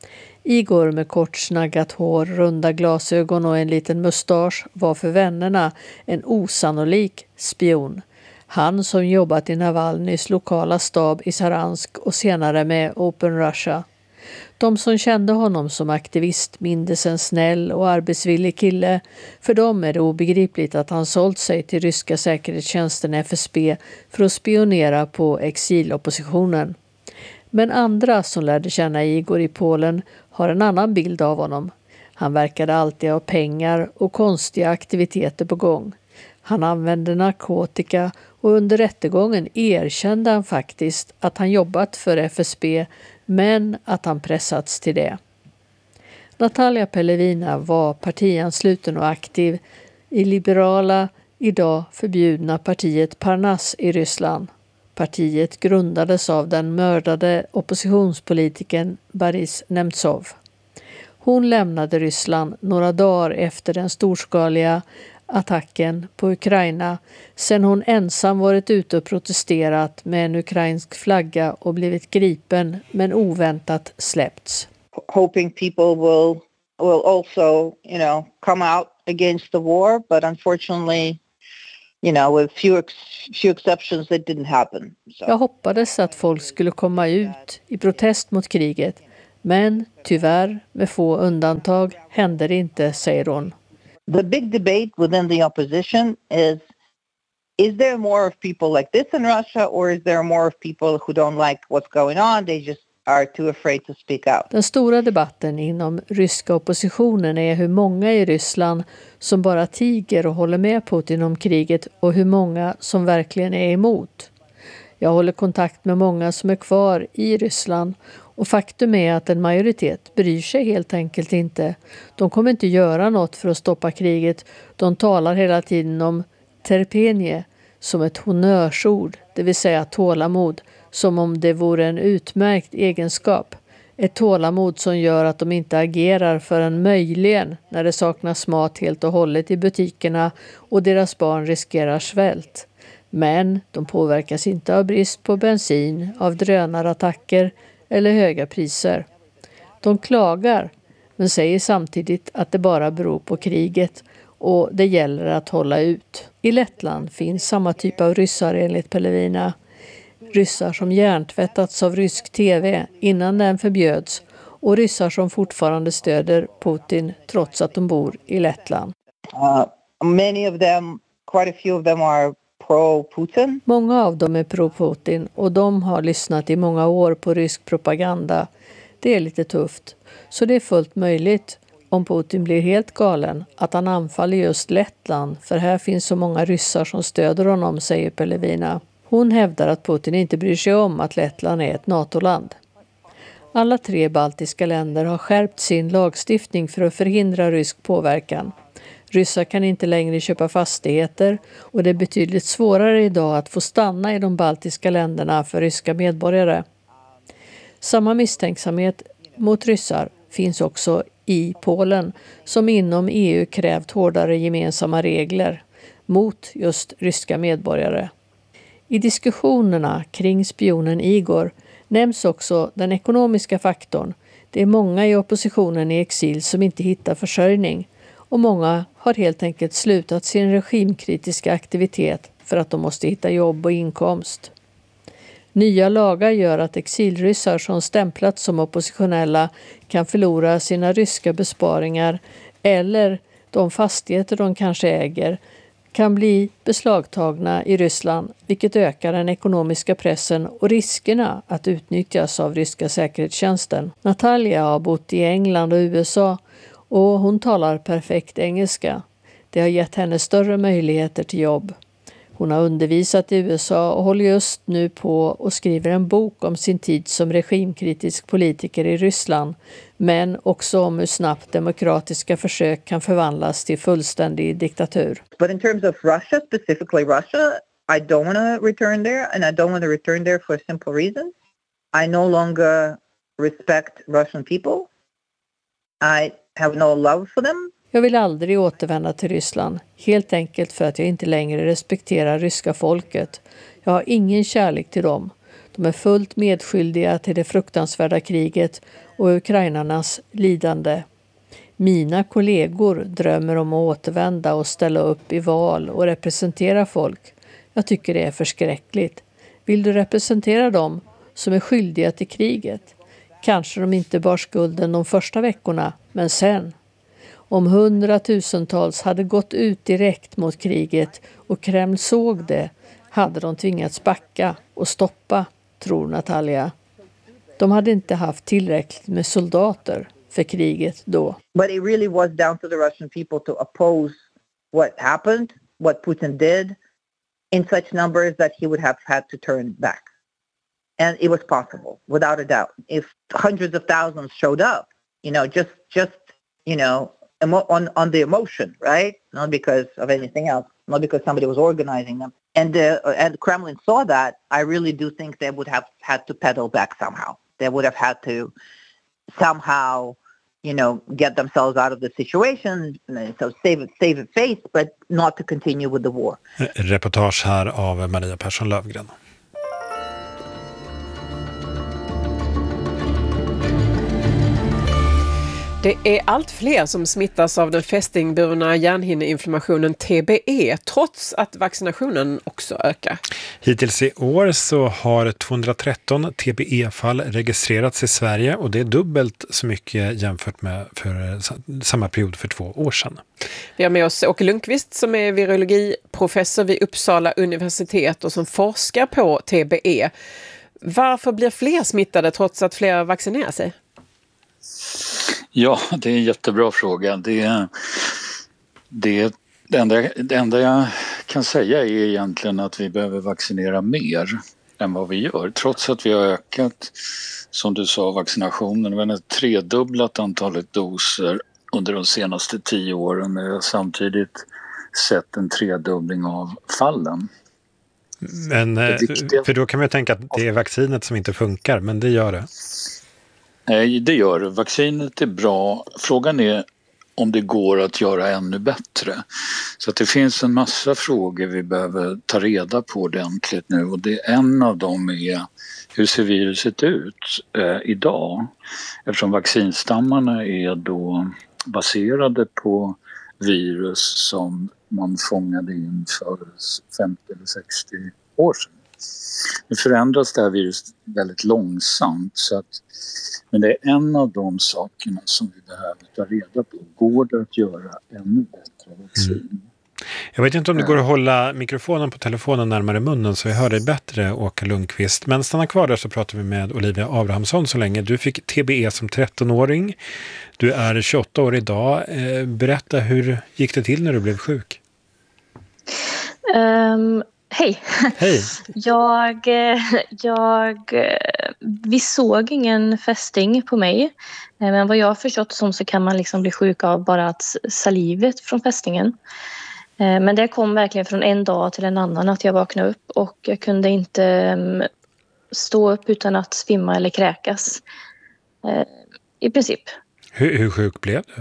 Igor med kort snaggat hår, runda glasögon och en liten mustasch var för vännerna en osannolik spion. Han som jobbat i Navalnys lokala stab i Saransk och senare med Open Russia. De som kände honom som aktivist mindes en snäll och arbetsvillig kille. För dem är det obegripligt att han sålt sig till ryska säkerhetstjänsten F S B för att spionera på exiloppositionen. Men andra som lärde känna Igor i Polen har en annan bild av honom. Han verkade alltid ha pengar och konstiga aktiviteter på gång. Han använde narkotika och under rättegången erkände han faktiskt att han jobbat för F S B, men att han pressats till det. Natalia Pelevina var partiansluten och aktiv i liberala, idag förbjudna partiet Parnas i Ryssland. Partiet grundades av den mördade oppositionspolitikern Boris Nemtsov. Hon lämnade Ryssland några dagar efter den storskaliga attacken på Ukraina, sen hon ensam varit ute och protesterat med en ukrainsk flagga och blivit gripen men oväntat släppts.
Hoping people will will also, you know, come out against the war, but unfortunately, you know, with few ex- few exceptions, it didn't happen. So.
Jag hoppades att folk skulle komma ut i protest mot kriget, men tyvärr med få undantag hände det inte, säger hon.
The big debate within the opposition is, is there more of people like this in Russia, or is there more of people who don't like what's going on? They just are too afraid to speak out.
Den stora debatten inom ryska oppositionen är hur många i Ryssland som bara tiger och håller med Putin om kriget och hur många som verkligen är emot. Jag håller kontakt med många som är kvar i Ryssland och faktum är att en majoritet bryr sig helt enkelt inte. De kommer inte göra något för att stoppa kriget. De talar hela tiden om terpenie som ett honnörsord, det vill säga tålamod, som om det vore en utmärkt egenskap. Ett tålamod som gör att de inte agerar förrän möjligen när det saknas mat helt och hållet i butikerna och deras barn riskerar svält. Men de påverkas inte av brist på bensin, av drönarattacker eller höga priser. De klagar men säger samtidigt att det bara beror på kriget och det gäller att hålla ut. I Lettland finns samma typ av ryssar enligt Pelevina. Ryssar som hjärntvättats av rysk tv innan den förbjöds och ryssar som fortfarande stöder Putin trots att de bor i Lettland.
Uh, many of them, quite a few of them are pro-Putin.
Många av dem är pro-Putin och de har lyssnat i många år på rysk propaganda. Det är lite tufft, så det är fullt möjligt om Putin blir helt galen att han anfaller just Lettland, för här finns så många ryssar som stöder honom, säger Pelevina. Hon hävdar att Putin inte bryr sig om att Lettland är ett NATO-land. Alla tre baltiska länder har skärpt sin lagstiftning för att förhindra rysk påverkan. Ryssar kan inte längre köpa fastigheter och det är betydligt svårare idag att få stanna i de baltiska länderna för ryska medborgare. Samma misstänksamhet mot ryssar finns också i Polen som inom E U krävt hårdare gemensamma regler mot just ryska medborgare. I diskussionerna kring spionen Igor nämns också den ekonomiska faktorn. Det är många i oppositionen i exil som inte hittar försörjning och många har helt enkelt slutat sin regimkritiska aktivitet för att de måste hitta jobb och inkomst. Nya lagar gör att exilryssar som stämplats som oppositionella kan förlora sina ryska besparingar eller de fastigheter de kanske äger kan bli beslagtagna i Ryssland, vilket ökar den ekonomiska pressen och riskerna att utnyttjas av ryska säkerhetstjänsten. Natalia har bott i England och U S A och hon talar perfekt engelska. Det har gett henne större möjligheter till jobb. Hon har undervisat i U S A och håller just nu på och skriver en bok om sin tid som regimkritisk politiker i Ryssland, men också om hur snabbt demokratiska försök kan förvandlas till fullständig diktatur.
But in terms of Russia, specifically Russia, I don't want to return there, and I don't want to return there for a simple reason. I no longer respect Russian people. I have no love for them.
Jag vill aldrig återvända till Ryssland, helt enkelt för att jag inte längre respekterar ryska folket. Jag har ingen kärlek till dem. De är fullt medskyldiga till det fruktansvärda kriget och ukrainarnas lidande. Mina kollegor drömmer om att återvända och ställa upp i val och representera folk. Jag tycker det är förskräckligt. Vill du representera dem som är skyldiga till kriget? Kanske de inte bar skulden de första veckorna, men sen. Om hundratusentals hade gått ut direkt mot kriget och Kreml såg det, hade de tvingats backa och stoppa, tror Natalia. De hade inte haft tillräckligt med soldater för kriget då.
But it really was down to the Russian people to oppose what happened, what Putin did, in such numbers that he would have had to turn back. And it was possible, without a doubt. If hundreds of thousands showed up, you know, just, just you know, emo- on, on the emotion, right? Not because of anything else, not because somebody was organizing them. And the uh, and Kremlin saw that. I really do think they would have had to pedal back somehow. They would have had to somehow, you know, get themselves out of the situation, so save save face, but not to continue with the war.
Reportage här av Maria Persson Lövgren.
Det är allt fler som smittas av den fästingburna hjärnhinneinflammationen T B E, trots att vaccinationen också ökar.
Hittills i år så har tvåhundratretton T B E-fall registrerats i Sverige, och det är dubbelt så mycket jämfört med för samma period för två år sedan.
Vi har med oss Åke Lundqvist som är virologiprofessor vid Uppsala universitet och som forskar på T B E. Varför blir fler smittade trots att fler vaccinerar sig?
Ja, det är en jättebra fråga. Det, det, det, enda, det enda jag kan säga är egentligen att vi behöver vaccinera mer än vad vi gör. Trots att vi har ökat, som du sa, vaccinationen. Vi har tredubblat antalet doser under de senaste tio åren. Vi har samtidigt sett en tredubbling av fallen.
Men, för då kan man ju tänka att det är vaccinet som inte funkar, men det gör det.
Nej, det gör det. Vaccinet är bra. Frågan är om det går att göra ännu bättre. Så att det finns en massa frågor vi behöver ta reda på ordentligt nu. Och det, en av dem är, hur ser viruset ut eh, idag? Eftersom vaccinstammarna är då baserade på virus som man fångade in för femtio eller sextio år sedan. Nu förändras det här viruset väldigt långsamt, så att, men det är en av de sakerna som vi behöver ta reda på. Går det att göra ännu bättre vaccin? Mm.
Jag vet inte om det går att hålla mikrofonen på telefonen närmare munnen så vi hör dig bättre, Åke Lundqvist. Men stanna kvar där så pratar vi med Olivia Abrahamsson så länge. Du fick T B E som trettonåring. Du är tjugoåtta år idag. Berätta, hur gick det till när du blev sjuk?
Um... Hej.
Hej.
Jag, jag, vi såg ingen fästing på mig. Men vad jag har förstått som så kan man liksom bli sjuk av bara att salivet från fästingen. Men det kom verkligen från en dag till en annan att jag vaknade upp. Och jag kunde inte stå upp utan att svimma eller kräkas. I princip.
Hur, hur sjuk blev du?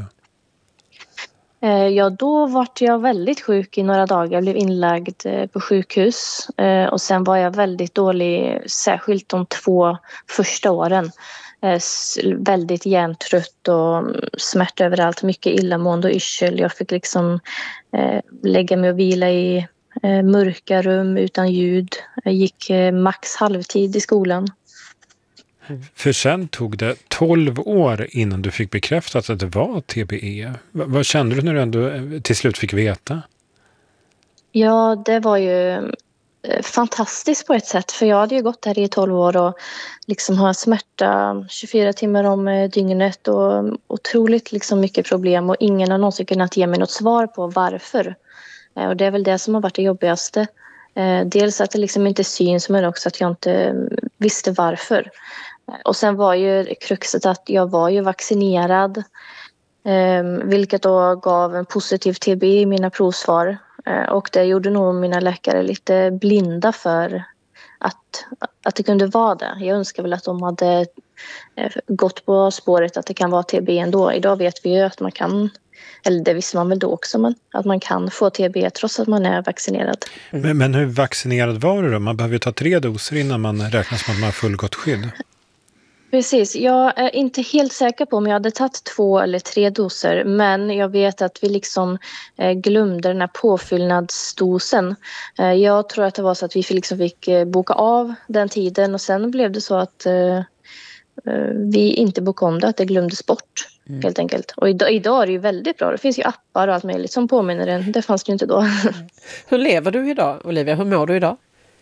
Ja, då var jag väldigt sjuk i några dagar. Jag blev inlagd på sjukhus. Och sen var jag väldigt dålig, särskilt de två första åren. Väldigt hjärntrött och smärta överallt. Mycket illamående och yrsel. Jag fick liksom lägga mig och vila i mörka rum utan ljud. Jag gick max halvtid i skolan.
För sen tog det tolv år innan du fick bekräftat att det var T B E. V- vad kände du när du ändå till slut fick veta?
Ja, det var ju fantastiskt på ett sätt. För jag hade ju gått här i tolv år och liksom har smärta tjugofyra timmar om dygnet och otroligt liksom mycket problem. Och ingen har någonsin kunnat ge mig något svar på varför. Och det är väl det som har varit det jobbigaste. Dels att det liksom inte syns, men också att jag inte visste varför. Och sen var ju kruxet att jag var ju vaccinerad, eh, vilket då gav en positiv T B E i mina provsvar. Eh, och det gjorde nog mina läkare lite blinda för att, att det kunde vara det. Jag önskar väl att de hade eh, gått på spåret att det kan vara T B E ändå. Idag vet vi ju att man kan, eller det visste man väl då också, men att man kan få T B E trots att man är vaccinerad.
Mm. Men, men hur vaccinerad var du då? Man behöver ju ta tre doser innan man räknas som att man har fullgott skydd.
Precis, jag är inte helt säker på om jag hade tagit två eller tre doser, men jag vet att vi liksom glömde den här påfyllnadsdosen. Jag tror att det var så att vi liksom fick boka av den tiden och sen blev det så att vi inte bokade om det, att det glömdes bort mm. helt enkelt. Och idag, idag är det ju väldigt bra, det finns ju appar och allt möjligt som påminner en, det fanns det ju inte då.
Hur lever du idag, Olivia? Hur mår du idag?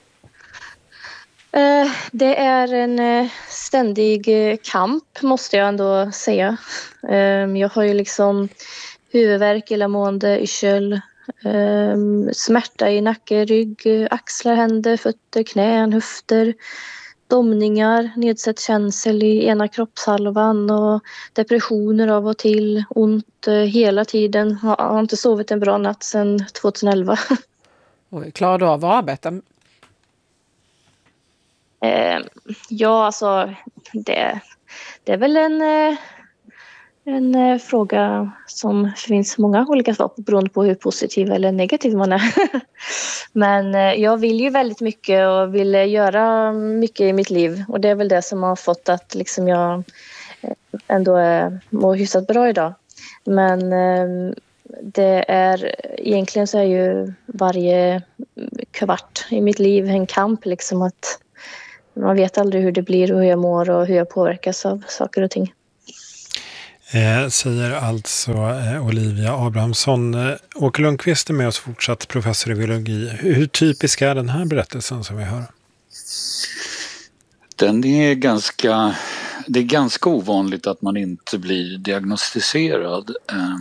Det är en ständig kamp, måste jag ändå säga. Jag har ju liksom huvudvärk, illamående, yrsel, smärta i nacke, rygg, axlar, händer, fötter, knän, höfter, domningar, nedsatt känsel i ena kroppshalvan och depressioner av och till, ont hela tiden. Jag har inte sovit en bra natt sedan tjugoelva.
Oj, klarar du av att arbeta?
Eh, ja, alltså det, det är väl en, eh, En eh, fråga som finns många olika svar på beroende på hur positiv eller negativ man är. Men eh, jag vill ju väldigt mycket och vill göra mycket i mitt liv. Och det är väl det som har fått att liksom jag eh, ändå eh, mår hyfsat bra idag. Men eh, det är egentligen så är ju varje kvart i mitt liv en kamp liksom att man vet aldrig hur det blir och hur jag mår och hur jag påverkas av saker och ting.
Eh, säger alltså eh, Olivia Abrahamsson. Eh, Åke Lundqvist är med oss, fortsatt professor i biologi. Hur, hur typisk är den här berättelsen som vi hör?
Den är ganska, det är ganska ovanligt att man inte blir diagnostiserad eh,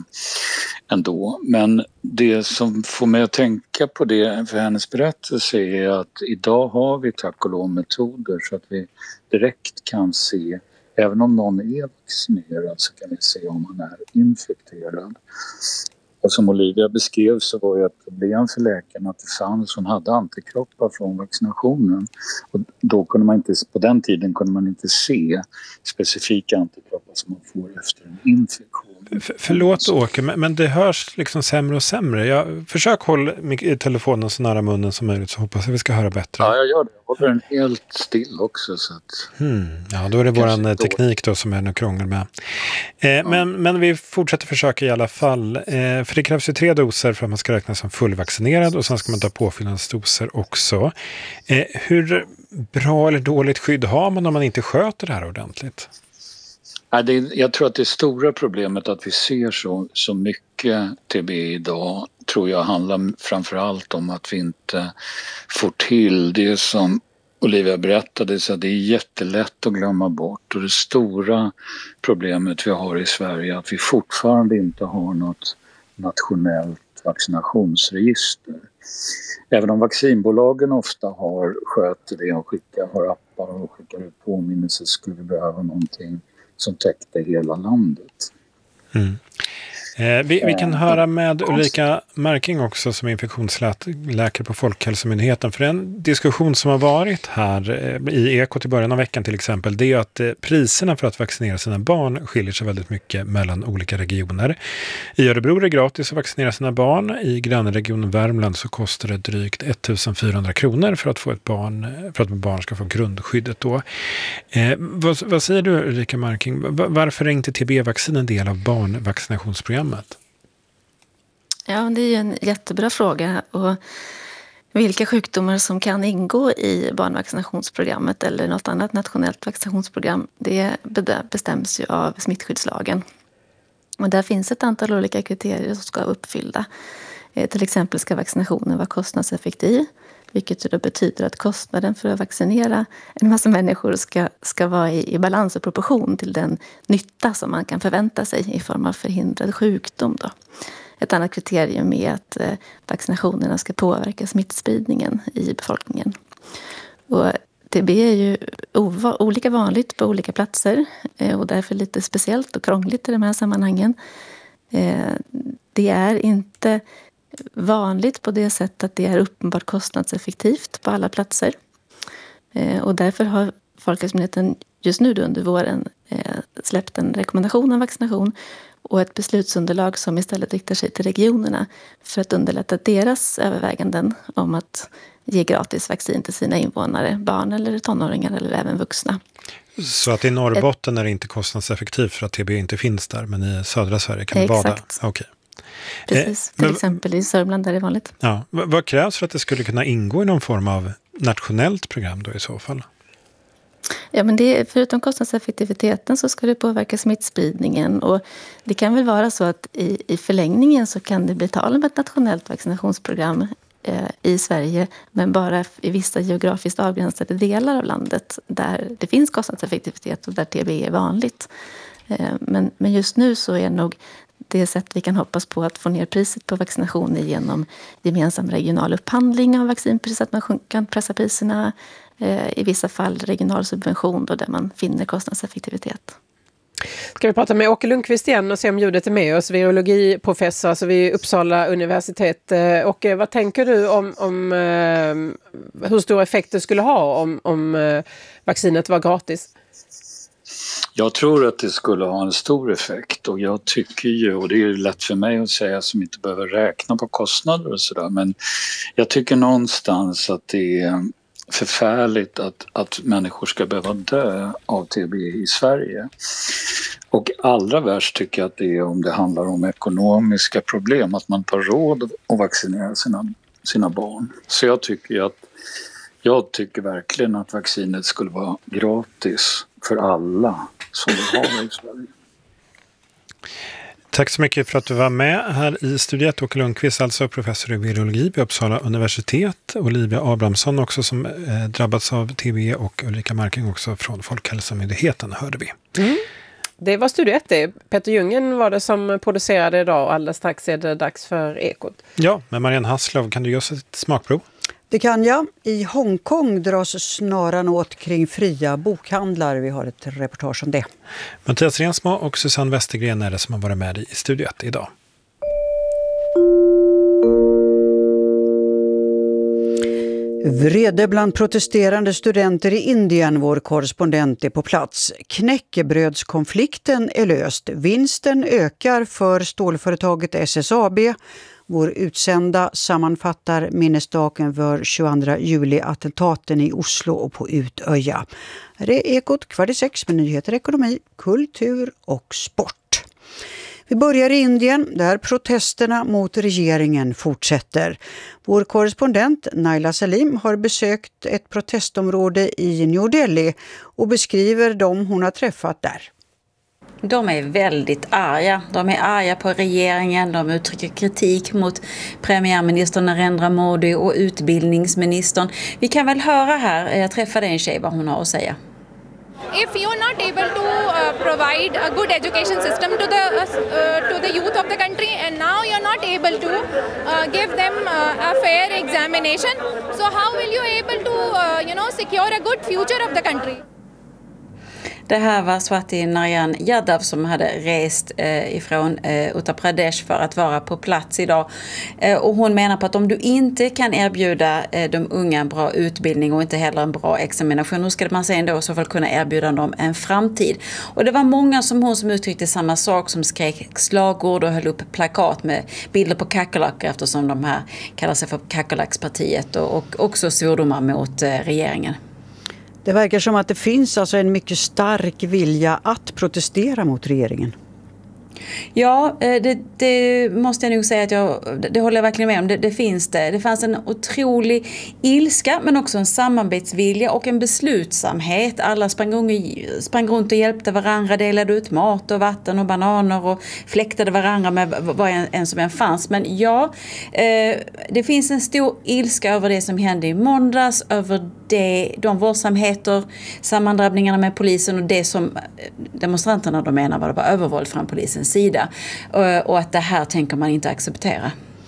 ändå. Men det som får mig att tänka på det för hennes berättelse är att idag har vi tack och lov metoder så att vi direkt kan se, även om någon är vaccinerad så kan vi se om man är infekterad. Och som Olivia beskrev så var det ett problem för läkarna att det fanns som hade antikroppar från vaccinationen. Och då kunde man inte, på den tiden kunde man inte se specifika antikroppar som man får efter en infektion.
För, förlåt Åke, men, men det hörs liksom sämre och sämre. Jag, försök hålla telefonen så nära munnen som möjligt så hoppas jag vi ska höra bättre.
Ja, jag gör det. Jag håller den helt still också. Så att...
hmm. Ja, då är det vår teknik då som är nu krångel med. Eh, ja. men, men vi fortsätter försöka i alla fall. Eh, för det krävs ju tre doser för att man ska räknas som fullvaccinerad och sen ska man ta påfyllnadsdoser också. Eh, hur bra eller dåligt skydd har man om man inte sköter det här ordentligt?
Ja, det, jag tror att det stora problemet att vi ser så, så mycket T B idag tror jag handlar framförallt om att vi inte får till det som Olivia berättade, så att det är jättelätt att glömma bort. Och det stora problemet vi har i Sverige är att vi fortfarande inte har något nationellt vaccinationsregister. Även om vaccinbolagen ofta har sköter det och skickar, har appar och skickar ut påminnelser, skulle vi behöva någonting som täckte hela landet.
Mm. Eh, vi, vi kan höra med Ulrika Marking också som är infektionsläkare på Folkhälsomyndigheten. För en diskussion som har varit här eh, i Ekot i början av veckan till exempel, det är att eh, priserna för att vaccinera sina barn skiljer sig väldigt mycket mellan olika regioner. I Örebro är det gratis att vaccinera sina barn. I grannregionen Värmland så kostar det drygt ettusenfyrahundra kronor för att få ett barn, för att ett barn ska få grundskyddet då. Eh, vad, vad säger du Ulrika Marking? Varför är inte T B-vaccin en del av barnvaccinationsprogrammet?
Ja, det är ju en jättebra fråga. Och vilka sjukdomar som kan ingå i barnvaccinationsprogrammet eller något annat nationellt vaccinationsprogram, det bestäms ju av smittskyddslagen. Och där finns ett antal olika kriterier som ska vara uppfyllda. Till exempel ska vaccinationen vara kostnadseffektiv, vilket då betyder att kostnaden för att vaccinera en massa människor ska, ska vara i, i balans och proportion till den nytta som man kan förvänta sig i form av förhindrad sjukdom då. Ett annat kriterium är att eh, vaccinationerna ska påverka smittspridningen i befolkningen. Och T B är ju ova- olika vanligt på olika platser eh, och därför lite speciellt och krångligt i de här sammanhangen. Eh, det är inte vanligt på det sättet att det är uppenbart kostnadseffektivt på alla platser. Eh, och därför har Folkhälsomyndigheten just nu under våren eh, släppt en rekommendation om vaccination och ett beslutsunderlag som istället riktar sig till regionerna för att underlätta deras överväganden om att ge gratis vaccin till sina invånare, barn eller tonåringar eller även vuxna.
Så att i Norrbotten är det inte kostnadseffektivt för att T B inte finns där, men i södra Sverige kan det vara där? Okej. Okay.
Precis, till eh, men, exempel i Sörmland där det är vanligt.
Ja, vad krävs för att det skulle kunna ingå i någon form av nationellt program då i så fall?
Ja, men det, förutom kostnadseffektiviteten så ska det påverka smittspridningen och det kan väl vara så att i, i förlängningen så kan det bli tal om ett nationellt vaccinationsprogram eh, i Sverige, men bara i vissa geografiskt avgränsade delar av landet där det finns kostnadseffektivitet och där T B är vanligt. Eh, men, men just nu så är nog det sätt vi kan hoppas på att få ner priset på vaccinationer genom gemensam regional upphandling av vaccinpris, att man kan pressa priserna, i vissa fall regional subvention då där man finner kostnadseffektivitet.
Ska vi prata med Åke Lundqvist igen och se om ljudet är med oss, virologiprofessor alltså vid Uppsala universitet. Och vad tänker du om, om hur stor effekt det skulle ha om, om vaccinet var gratis?
Jag tror att det skulle ha en stor effekt och jag tycker ju, och det är lätt för mig att säga som inte behöver räkna på kostnader och sådär, men jag tycker någonstans att det är förfärligt att, att människor ska behöva dö av T B i Sverige. Och allra värst tycker jag att det är om det handlar om ekonomiska problem, att man tar råd att vaccinera sina, sina barn. Så jag tycker att jag tycker verkligen att vaccinet skulle vara gratis för alla som vill ha det i Sverige.
Tack så mycket för att du var med här i studiet. Åke Lundqvist, alltså professor i virologi vid Uppsala universitet. Olivia Abrahamsson också som eh, drabbats av T B och Ulrika Marking också från Folkhälsomyndigheten hörde vi.
Mm. Det var Studio ett det. Peter Jungen var det som producerade idag och alldeles strax är det dags för Ekot.
Ja, men Marianne Hasslov, kan du ge oss ett smakprov?
Det kan jag. I Hongkong dras snaran åt kring fria bokhandlar. Vi har ett reportage om det.
Mattias Rensmo och Susanne Westergren är det som har varit med i studiet idag.
Vrede bland protesterande studenter i Indien, vår korrespondent är på plats. Knäckebrödskonflikten är löst. Vinsten ökar för stålföretaget S S A B. Vår utsända sammanfattar minnesdagen för tjugoandra juli-attentaten i Oslo och på Utöja. Här är Ekot kvart i sex med nyheter, ekonomi, kultur och sport. Vi börjar i Indien där protesterna mot regeringen fortsätter. Vår korrespondent Naila Salim har besökt ett protestområde i New Delhi och beskriver dem hon har träffat där.
De är väldigt arga. De är arga på regeringen. De uttrycker kritik mot premiärminister Narendra Modi och utbildningsministern. Vi kan väl höra här, jag träffade en tjej vad hon har att säga.
If you're not able to uh, provide a good education system to the uh, to the youth of the country, and now you're not able to uh, give them uh, a fair examination, so how will you able to uh, you know secure a good future of the country?
Det här var Swati Narayan Yadav som hade rest eh, ifrån eh, Uttar Pradesh för att vara på plats idag. Eh, och hon menar på att om du inte kan erbjuda eh, de unga en bra utbildning och inte heller en bra examination, då ska man sen då i så fall kunna erbjuda dem en framtid. Och det var många som hon som uttryckte samma sak, som skrek slagord och höll upp plakat med bilder på kackerlackor eftersom de här kallar sig för kackerlackspartiet och, och också svordomar mot eh, regeringen.
Det verkar som att det finns alltså en mycket stark vilja att protestera mot regeringen.
Ja, det, det måste jag nog säga att jag, det håller jag verkligen med om. Det, det finns det. Det fanns en otrolig ilska men också en samarbetsvilja och en beslutsamhet. Alla sprang, sprang runt och hjälpte varandra, delade ut mat och vatten och bananer och fläktade varandra med vad en, en som en fanns. Men ja, eh, det finns en stor ilska över det som hände i måndags, över det, de våldsamheter, sammandrabbningarna med polisen och det som demonstranterna de menar var det var övervåld från polisens sida. Och att det här tänker man inte acceptera.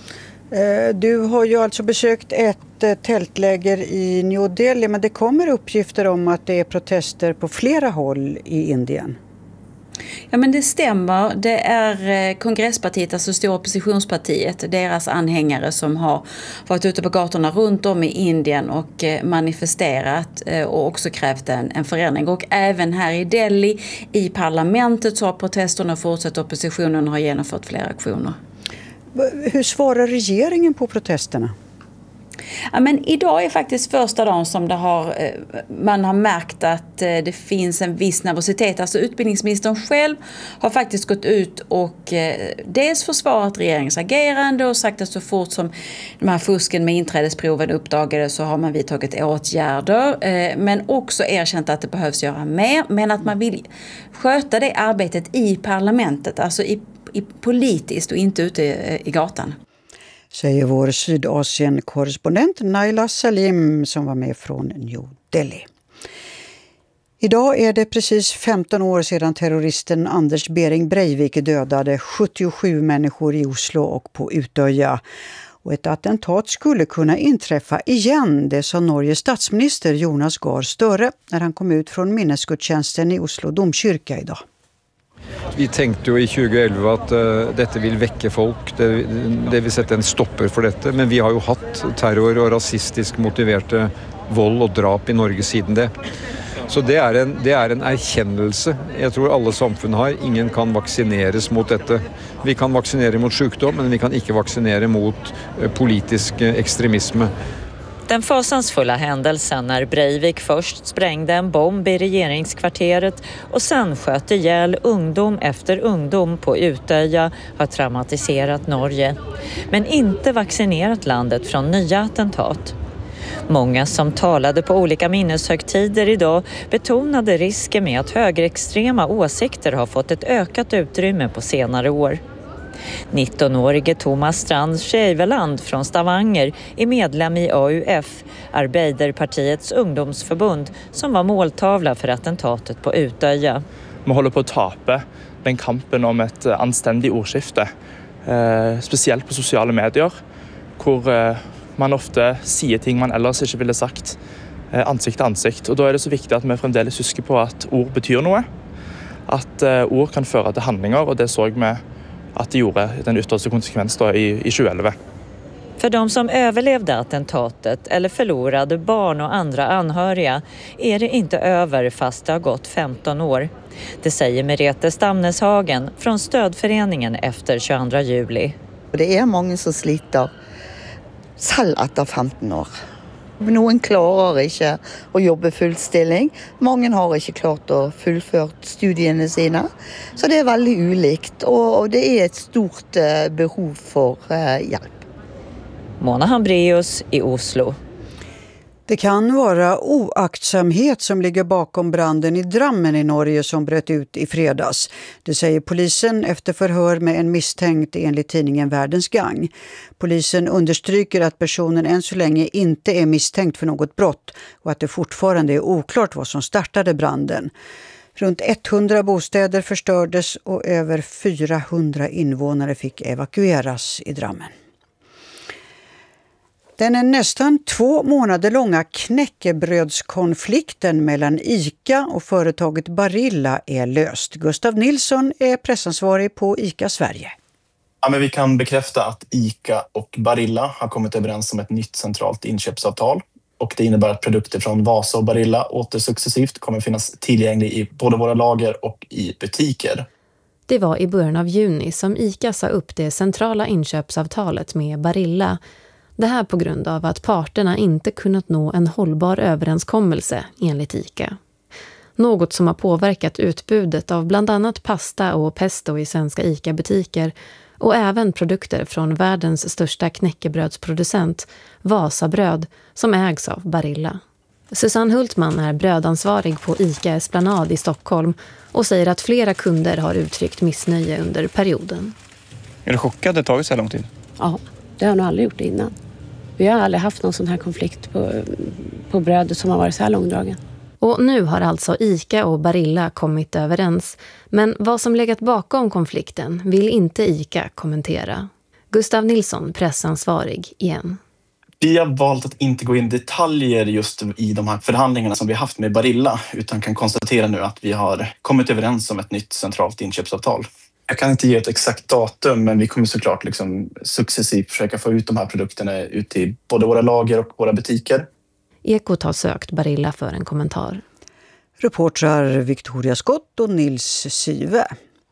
Du har ju alltså besökt ett tältläger i New Delhi, men det kommer uppgifter om att det är protester på flera håll i Indien.
Ja, men det stämmer. Det är kongresspartiet, alltså stora oppositionspartiet, deras anhängare som har varit ute på gatorna runt om i Indien och manifesterat och också krävt en, en förändring. Och även här i Delhi, i parlamentet, så har protesterna fortsatt. Oppositionen har genomfört flera aktioner.
Hur svarar regeringen på protesterna?
Ja, men idag är faktiskt första dagen som det har, man har märkt att det finns en viss nervositet. Alltså utbildningsministern själv har faktiskt gått ut och dels försvarat regeringens agerande och sagt att så fort som de här fusken med inträdesproven uppdagades så har man vidtagit åtgärder. Men också erkänt att det behövs göra mer, men att man vill sköta det arbetet i parlamentet, alltså i, i politiskt och inte ute i, i gatan.
Säger vår Sydasien-korrespondent Naila Salim som var med från New Delhi. Idag är det precis femton år sedan terroristen Anders Behring Breivik dödade sjuttiosju människor i Oslo och på Utöja. Och ett attentat skulle kunna inträffa igen, det sa Norges statsminister Jonas Gahr Støre när han kom ut från minnesgudstjänsten i Oslo domkyrka idag.
Vi tänkte ju i tjugoelva att uh, detta vill väcka folk, det, det vill sätta en stopper för detta. Men vi har ju haft terror och rasistiskt motiverade våld och drap i Norge sedan det. Så det är en, det är en erkännelse. Jag tror alla samfund har. Ingen kan vaccineras mot detta. Vi kan vaccinera mot sjukdom, men vi kan inte vaccinera mot politisk extremism.
Den fasansfulla händelsen när Breivik först sprängde en bomb i regeringskvarteret och sen sköt ihjäl ungdom efter ungdom på Utöja har traumatiserat Norge. Men inte vaccinerat landet från nya attentat. Många som talade på olika minneshögtider idag betonade risken med att högerextrema åsikter har fått ett ökat utrymme på senare år. nittonårige Thomas Strand Skeiveland från Stavanger är medlem i A U F, Arbeiderpartiets ungdomsförbund, som var måltavla för attentatet på Utöja.
Man håller på att tape den kampen om ett anständigt ordskifte, eh, speciellt på sociala medier, hvor eh, man ofta säger ting man ellers inte ville sagt eh, ansikt till ansikt. Och då är det så viktigt att vi fremdeles husker på att ord betyder något, att eh, ord kan föra till handlingar, och det såg vi att det gjorde den yttersta konsekvens då i, i tjugoelva.
För de som överlevde attentatet eller förlorade barn och andra anhöriga är det inte över fast det har gått femton år. Det säger Merete Stamneshagen från stödföreningen efter tjugoandra juli.
Det är många som sliter selv etter femton år. Noen klarer ikke å jobbe fullstilling. Mange har ikke klart å fullført studiene sine. Så det är väldigt ulikt, och det är ett stort behov för hjälp.
Mona Hambreus i Oslo.
Det kan vara oaktsamhet som ligger bakom branden i Drammen i Norge som bröt ut i fredags. Det säger polisen efter förhör med en misstänkt enligt tidningen Världens Gang. Polisen understryker att personen än så länge inte är misstänkt för något brott och att det fortfarande är oklart vad som startade branden. Runt hundra bostäder förstördes och över fyrahundra invånare fick evakueras i Drammen. Den är nästan två månader långa knäckebrödskonflikten mellan ICA och företaget Barilla är löst. Gustav Nilsson är pressansvarig på ICA Sverige.
Ja, men vi kan bekräfta att ICA och Barilla har kommit överens om ett nytt centralt inköpsavtal. Och det innebär att produkter från Vasa och Barilla åter successivt kommer finnas tillgängliga i både våra lager och i butiker.
Det var i början av juni som ICA sa upp det centrala inköpsavtalet med Barilla. Det här på grund av att parterna inte kunnat nå en hållbar överenskommelse enligt ICA. Något som har påverkat utbudet av bland annat pasta och pesto i svenska ICA-butiker och även produkter från världens största knäckebrödsproducent, Vasabröd, som ägs av Barilla. Susanne Hultman är brödansvarig på ICA Esplanad i Stockholm och säger att flera kunder har uttryckt missnöje under perioden.
Är du chockad att det tagit så här lång tid?
Ja, det har jag nog aldrig gjort innan. Vi har aldrig haft någon sån här konflikt på, på brödet som har varit så här långdragen.
Och nu har alltså ICA och Barilla kommit överens. Men vad som legat bakom konflikten vill inte ICA kommentera. Gustav Nilsson, pressansvarig igen.
Vi har valt att inte gå in i detaljer just i de här förhandlingarna som vi har haft med Barilla, utan kan konstatera nu att vi har kommit överens om ett nytt centralt inköpsavtal. Jag kan inte ge ett exakt datum, men vi kommer såklart liksom successivt försöka få ut de här produkterna ut i både våra lager och våra butiker.
Ekot har sökt Barilla för en kommentar.
Reportrar Victoria Skott och Nils Syve.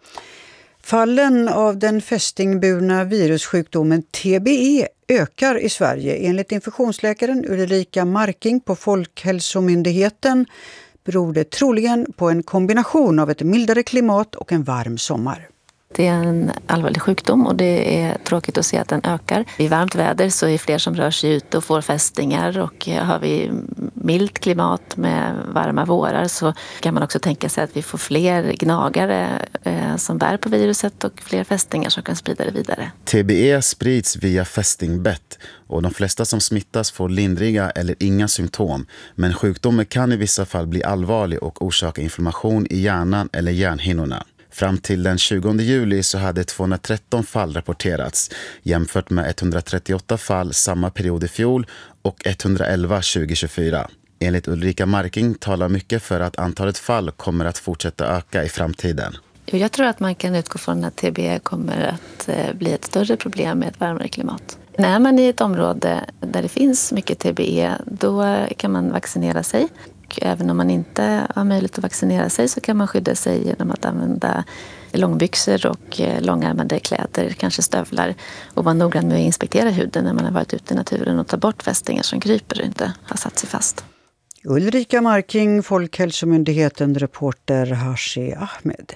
Fallen av den fästingburna virussjukdomen T B E ökar i Sverige. Enligt infektionsläkaren Ulrika Marking på Folkhälsomyndigheten beror det troligen på en kombination av ett mildare klimat och en varm sommar.
Det är en allvarlig sjukdom och det är tråkigt att se att den ökar. I varmt väder så är det fler som rör sig ut och får fästingar, och har vi milt klimat med varma vårar så kan man också tänka sig att vi får fler gnagare eh, som bär på viruset och fler fästingar som kan sprida det vidare.
T B E sprids via fästingbett och de flesta som smittas får lindriga eller inga symptom, men sjukdomen kan i vissa fall bli allvarlig och orsaka inflammation i hjärnan eller hjärnhinnorna. Fram till den tjugonde juli så hade tvåhundratretton fall rapporterats jämfört med etthundratrettioåtta fall samma period i fjol och etthundraelva tjugo tjugofyra. Enligt Ulrika Marking talar mycket för att antalet fall kommer att fortsätta öka i framtiden.
Jag tror att man kan utgå från att T B E kommer att bli ett större problem med ett varmare klimat. När man är i ett område där det finns mycket T B E, då kan man vaccinera sig. och även om man inte har möjlighet att vaccinera sig så kan man skydda sig genom att använda långbyxor och långärmade kläder, kanske stövlar, och vara noggrann med att inspektera huden när man har varit ute i naturen och ta bort fästingar som kryper och inte har satt sig fast.
Ulrika Marking, Folkhälsomyndigheten, reporter Hashi Ahmed.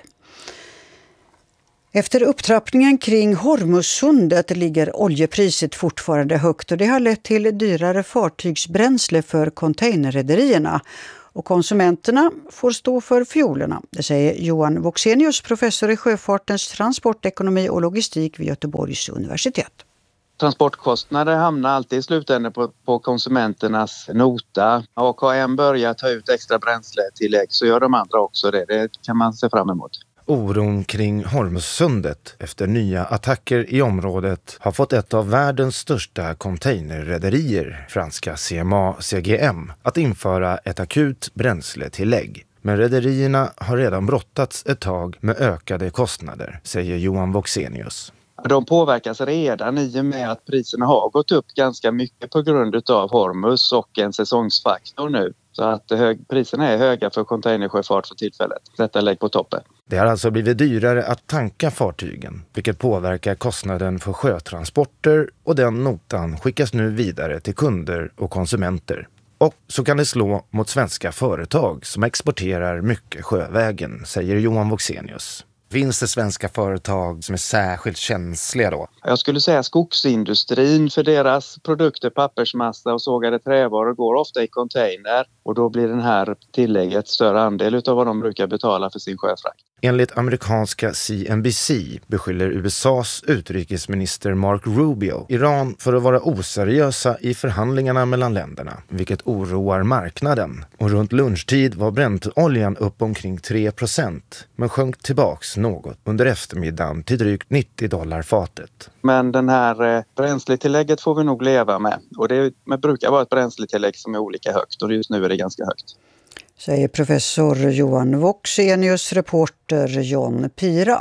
Efter upptrappningen kring Hormuzsundet ligger oljepriset fortfarande högt och det har lett till dyrare fartygsbränsle för containerrederierna. Och konsumenterna får stå för fiolerna. Det säger Johan Voxenius, professor i sjöfartens transportekonomi och logistik vid Göteborgs universitet.
Transportkostnader hamnar alltid i slutändan på, på konsumenternas nota. A K M börjar ta ut extra bränsletillägg så gör de andra också det. Det kan man se fram emot.
Oron kring Hormuzsundet efter nya attacker i området har fått ett av världens största containerrederier, franska C M A C G M, att införa ett akut bränsletillägg. Men rederierna har redan brottats ett tag med ökade kostnader, säger Johan Voxenius.
De påverkas redan i och med att priserna har gått upp ganska mycket på grund av Hormuz och en säsongsfaktor nu. Så att hög, priserna är höga för containersjöfart för tillfället. Detta lägg på toppen.
Det har alltså blivit dyrare att tanka fartygen, vilket påverkar kostnaden för sjötransporter, och den notan skickas nu vidare till kunder och konsumenter. Och så kan det slå mot svenska företag som exporterar mycket sjövägen, säger Johan Voxenius. Finns det svenska företag som är särskilt känsliga då?
Jag skulle säga skogsindustrin, för deras produkter, pappersmassa och sågade trävaror går ofta i container. Och då blir den här tillägget större andel av vad de brukar betala för sin sjöfrakt.
Enligt amerikanska C N B C beskyller U S A:s utrikesminister Mark Rubio Iran för att vara oseriösa i förhandlingarna mellan länderna, vilket oroar marknaden. Och runt lunchtid var bräntoljan upp omkring tre procent, men sjönk tillbaks något under eftermiddagen till drygt nittio dollar fatet.
Men den här bränsletillägget får vi nog leva med. Och det brukar vara ett bränsletillägg som är olika högt, och just nu är det ganska högt.
Säger professor Johan Voxenius, reporter John Pira.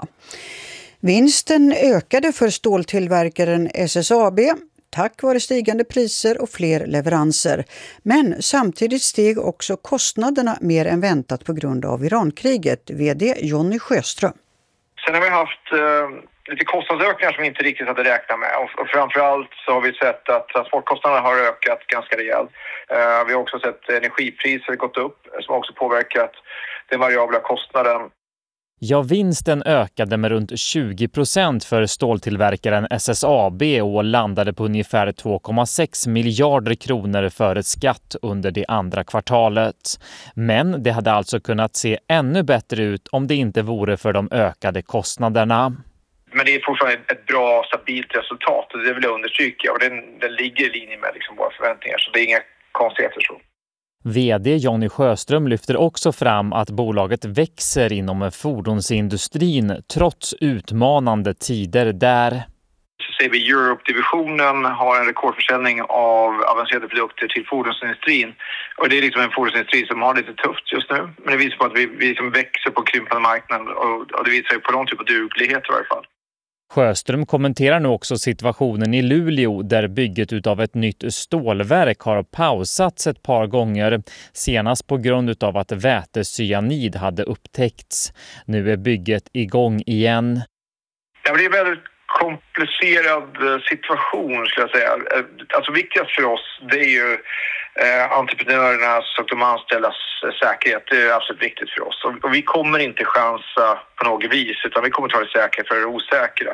Vinsten ökade för ståltillverkaren S S A B tack vare stigande priser och fler leveranser. Men samtidigt steg också kostnaderna mer än väntat på grund av Irankriget, vd Jonny Sjöström.
Sen har vi haft eh, lite kostnadsökningar som vi inte riktigt hade räknat med. Och, och framförallt så har vi sett att transportkostnaderna har ökat ganska rejält. Eh, vi har också sett energipriser gått upp som också påverkat den variabla kostnaden.
Ja, vinsten ökade med runt tjugo procent för ståltillverkaren S S A B och landade på ungefär två komma sex miljarder kronor före skatt under det andra kvartalet. Men det hade alltså kunnat se ännu bättre ut om det inte vore för de ökade kostnaderna.
Men det är fortfarande ett bra, stabilt resultat, och det vill jag understryka. Och den, den ligger i linje med liksom våra förväntningar, så det är inga konstigheter så.
vd Jonny Sjöström lyfter också fram att bolaget växer inom fordonsindustrin trots utmanande tider där.
Så ser vi Europe-divisionen har en rekordförsäljning av avancerade produkter till fordonsindustrin. Och det är liksom en fordonsindustri som har lite tufft just nu. Men det visar på att vi, vi liksom växer på krympande marknaden, och, och det visar ju på någon typ av duglighet i varje fall.
Sjöström kommenterar nu också situationen i Luleå där bygget utav ett nytt stålverk har pausats ett par gånger, senast på grund av att vätecyanid hade upptäckts. Nu är bygget igång igen.
Ja, det är en väldigt komplicerad situation, skulle jag säga. Alltså viktigast för oss, det är ju eh, entreprenörernas och de anställdas säkerhet. Det är absolut viktigt för oss. Och, och vi kommer inte chansa på något vis, utan vi kommer ta det säkra för det osäkra.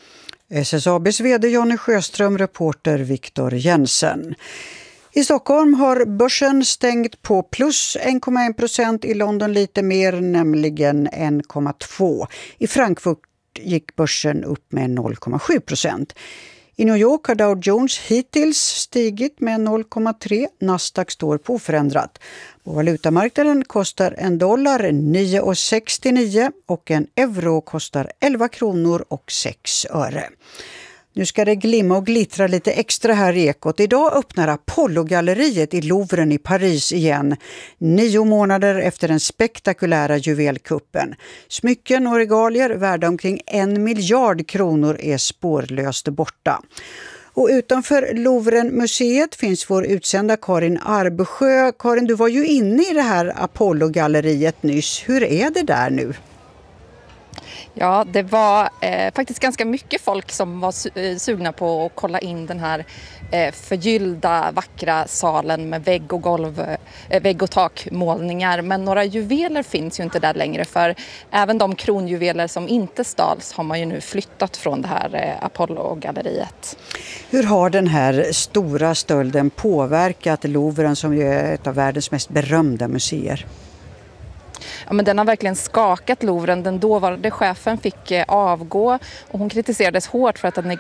S S A B:s vd Jonny Sjöström, reporter Viktor Jensen. I Stockholm har börsen stängt på plus en komma en procent, i London lite mer, nämligen en komma två. I Frankfurt gick börsen upp med noll komma sju procent. I New York har Dow Jones hittills stigit med noll komma tre. Nasdaq står på oförändrat. På valutamarknaden kostar en dollar nio komma sextionio och en euro kostar elva kronor och sex öre. Nu ska det glimma och glittra lite extra här i Ekot. Idag öppnar Apollo-galleriet i Louvren i Paris igen. Nio månader efter den spektakulära juvelkuppen. Smycken och regalier värda omkring en miljard kronor är spårlöst borta. Och utanför Louvren-museet finns vår utsända Karin Arbesjö. Karin, du var ju inne i det här Apollo-galleriet nyss. Hur är det där nu?
Ja, det var eh, faktiskt ganska mycket folk som var su- sugna på att kolla in den här eh, förgyllda, vackra salen med vägg och golv, eh, vägg och takmålningar. Men några juveler finns ju inte där längre, för även de kronjuveler som inte stals har man ju nu flyttat från det här eh, Apollo-galleriet.
Hur har den här stora stölden påverkat Louvren, som ju är ett av världens mest berömda museer?
Ja, men den har verkligen skakat Louvren. Den dåvarande chefen fick avgå och hon kritiserades hårt för att ha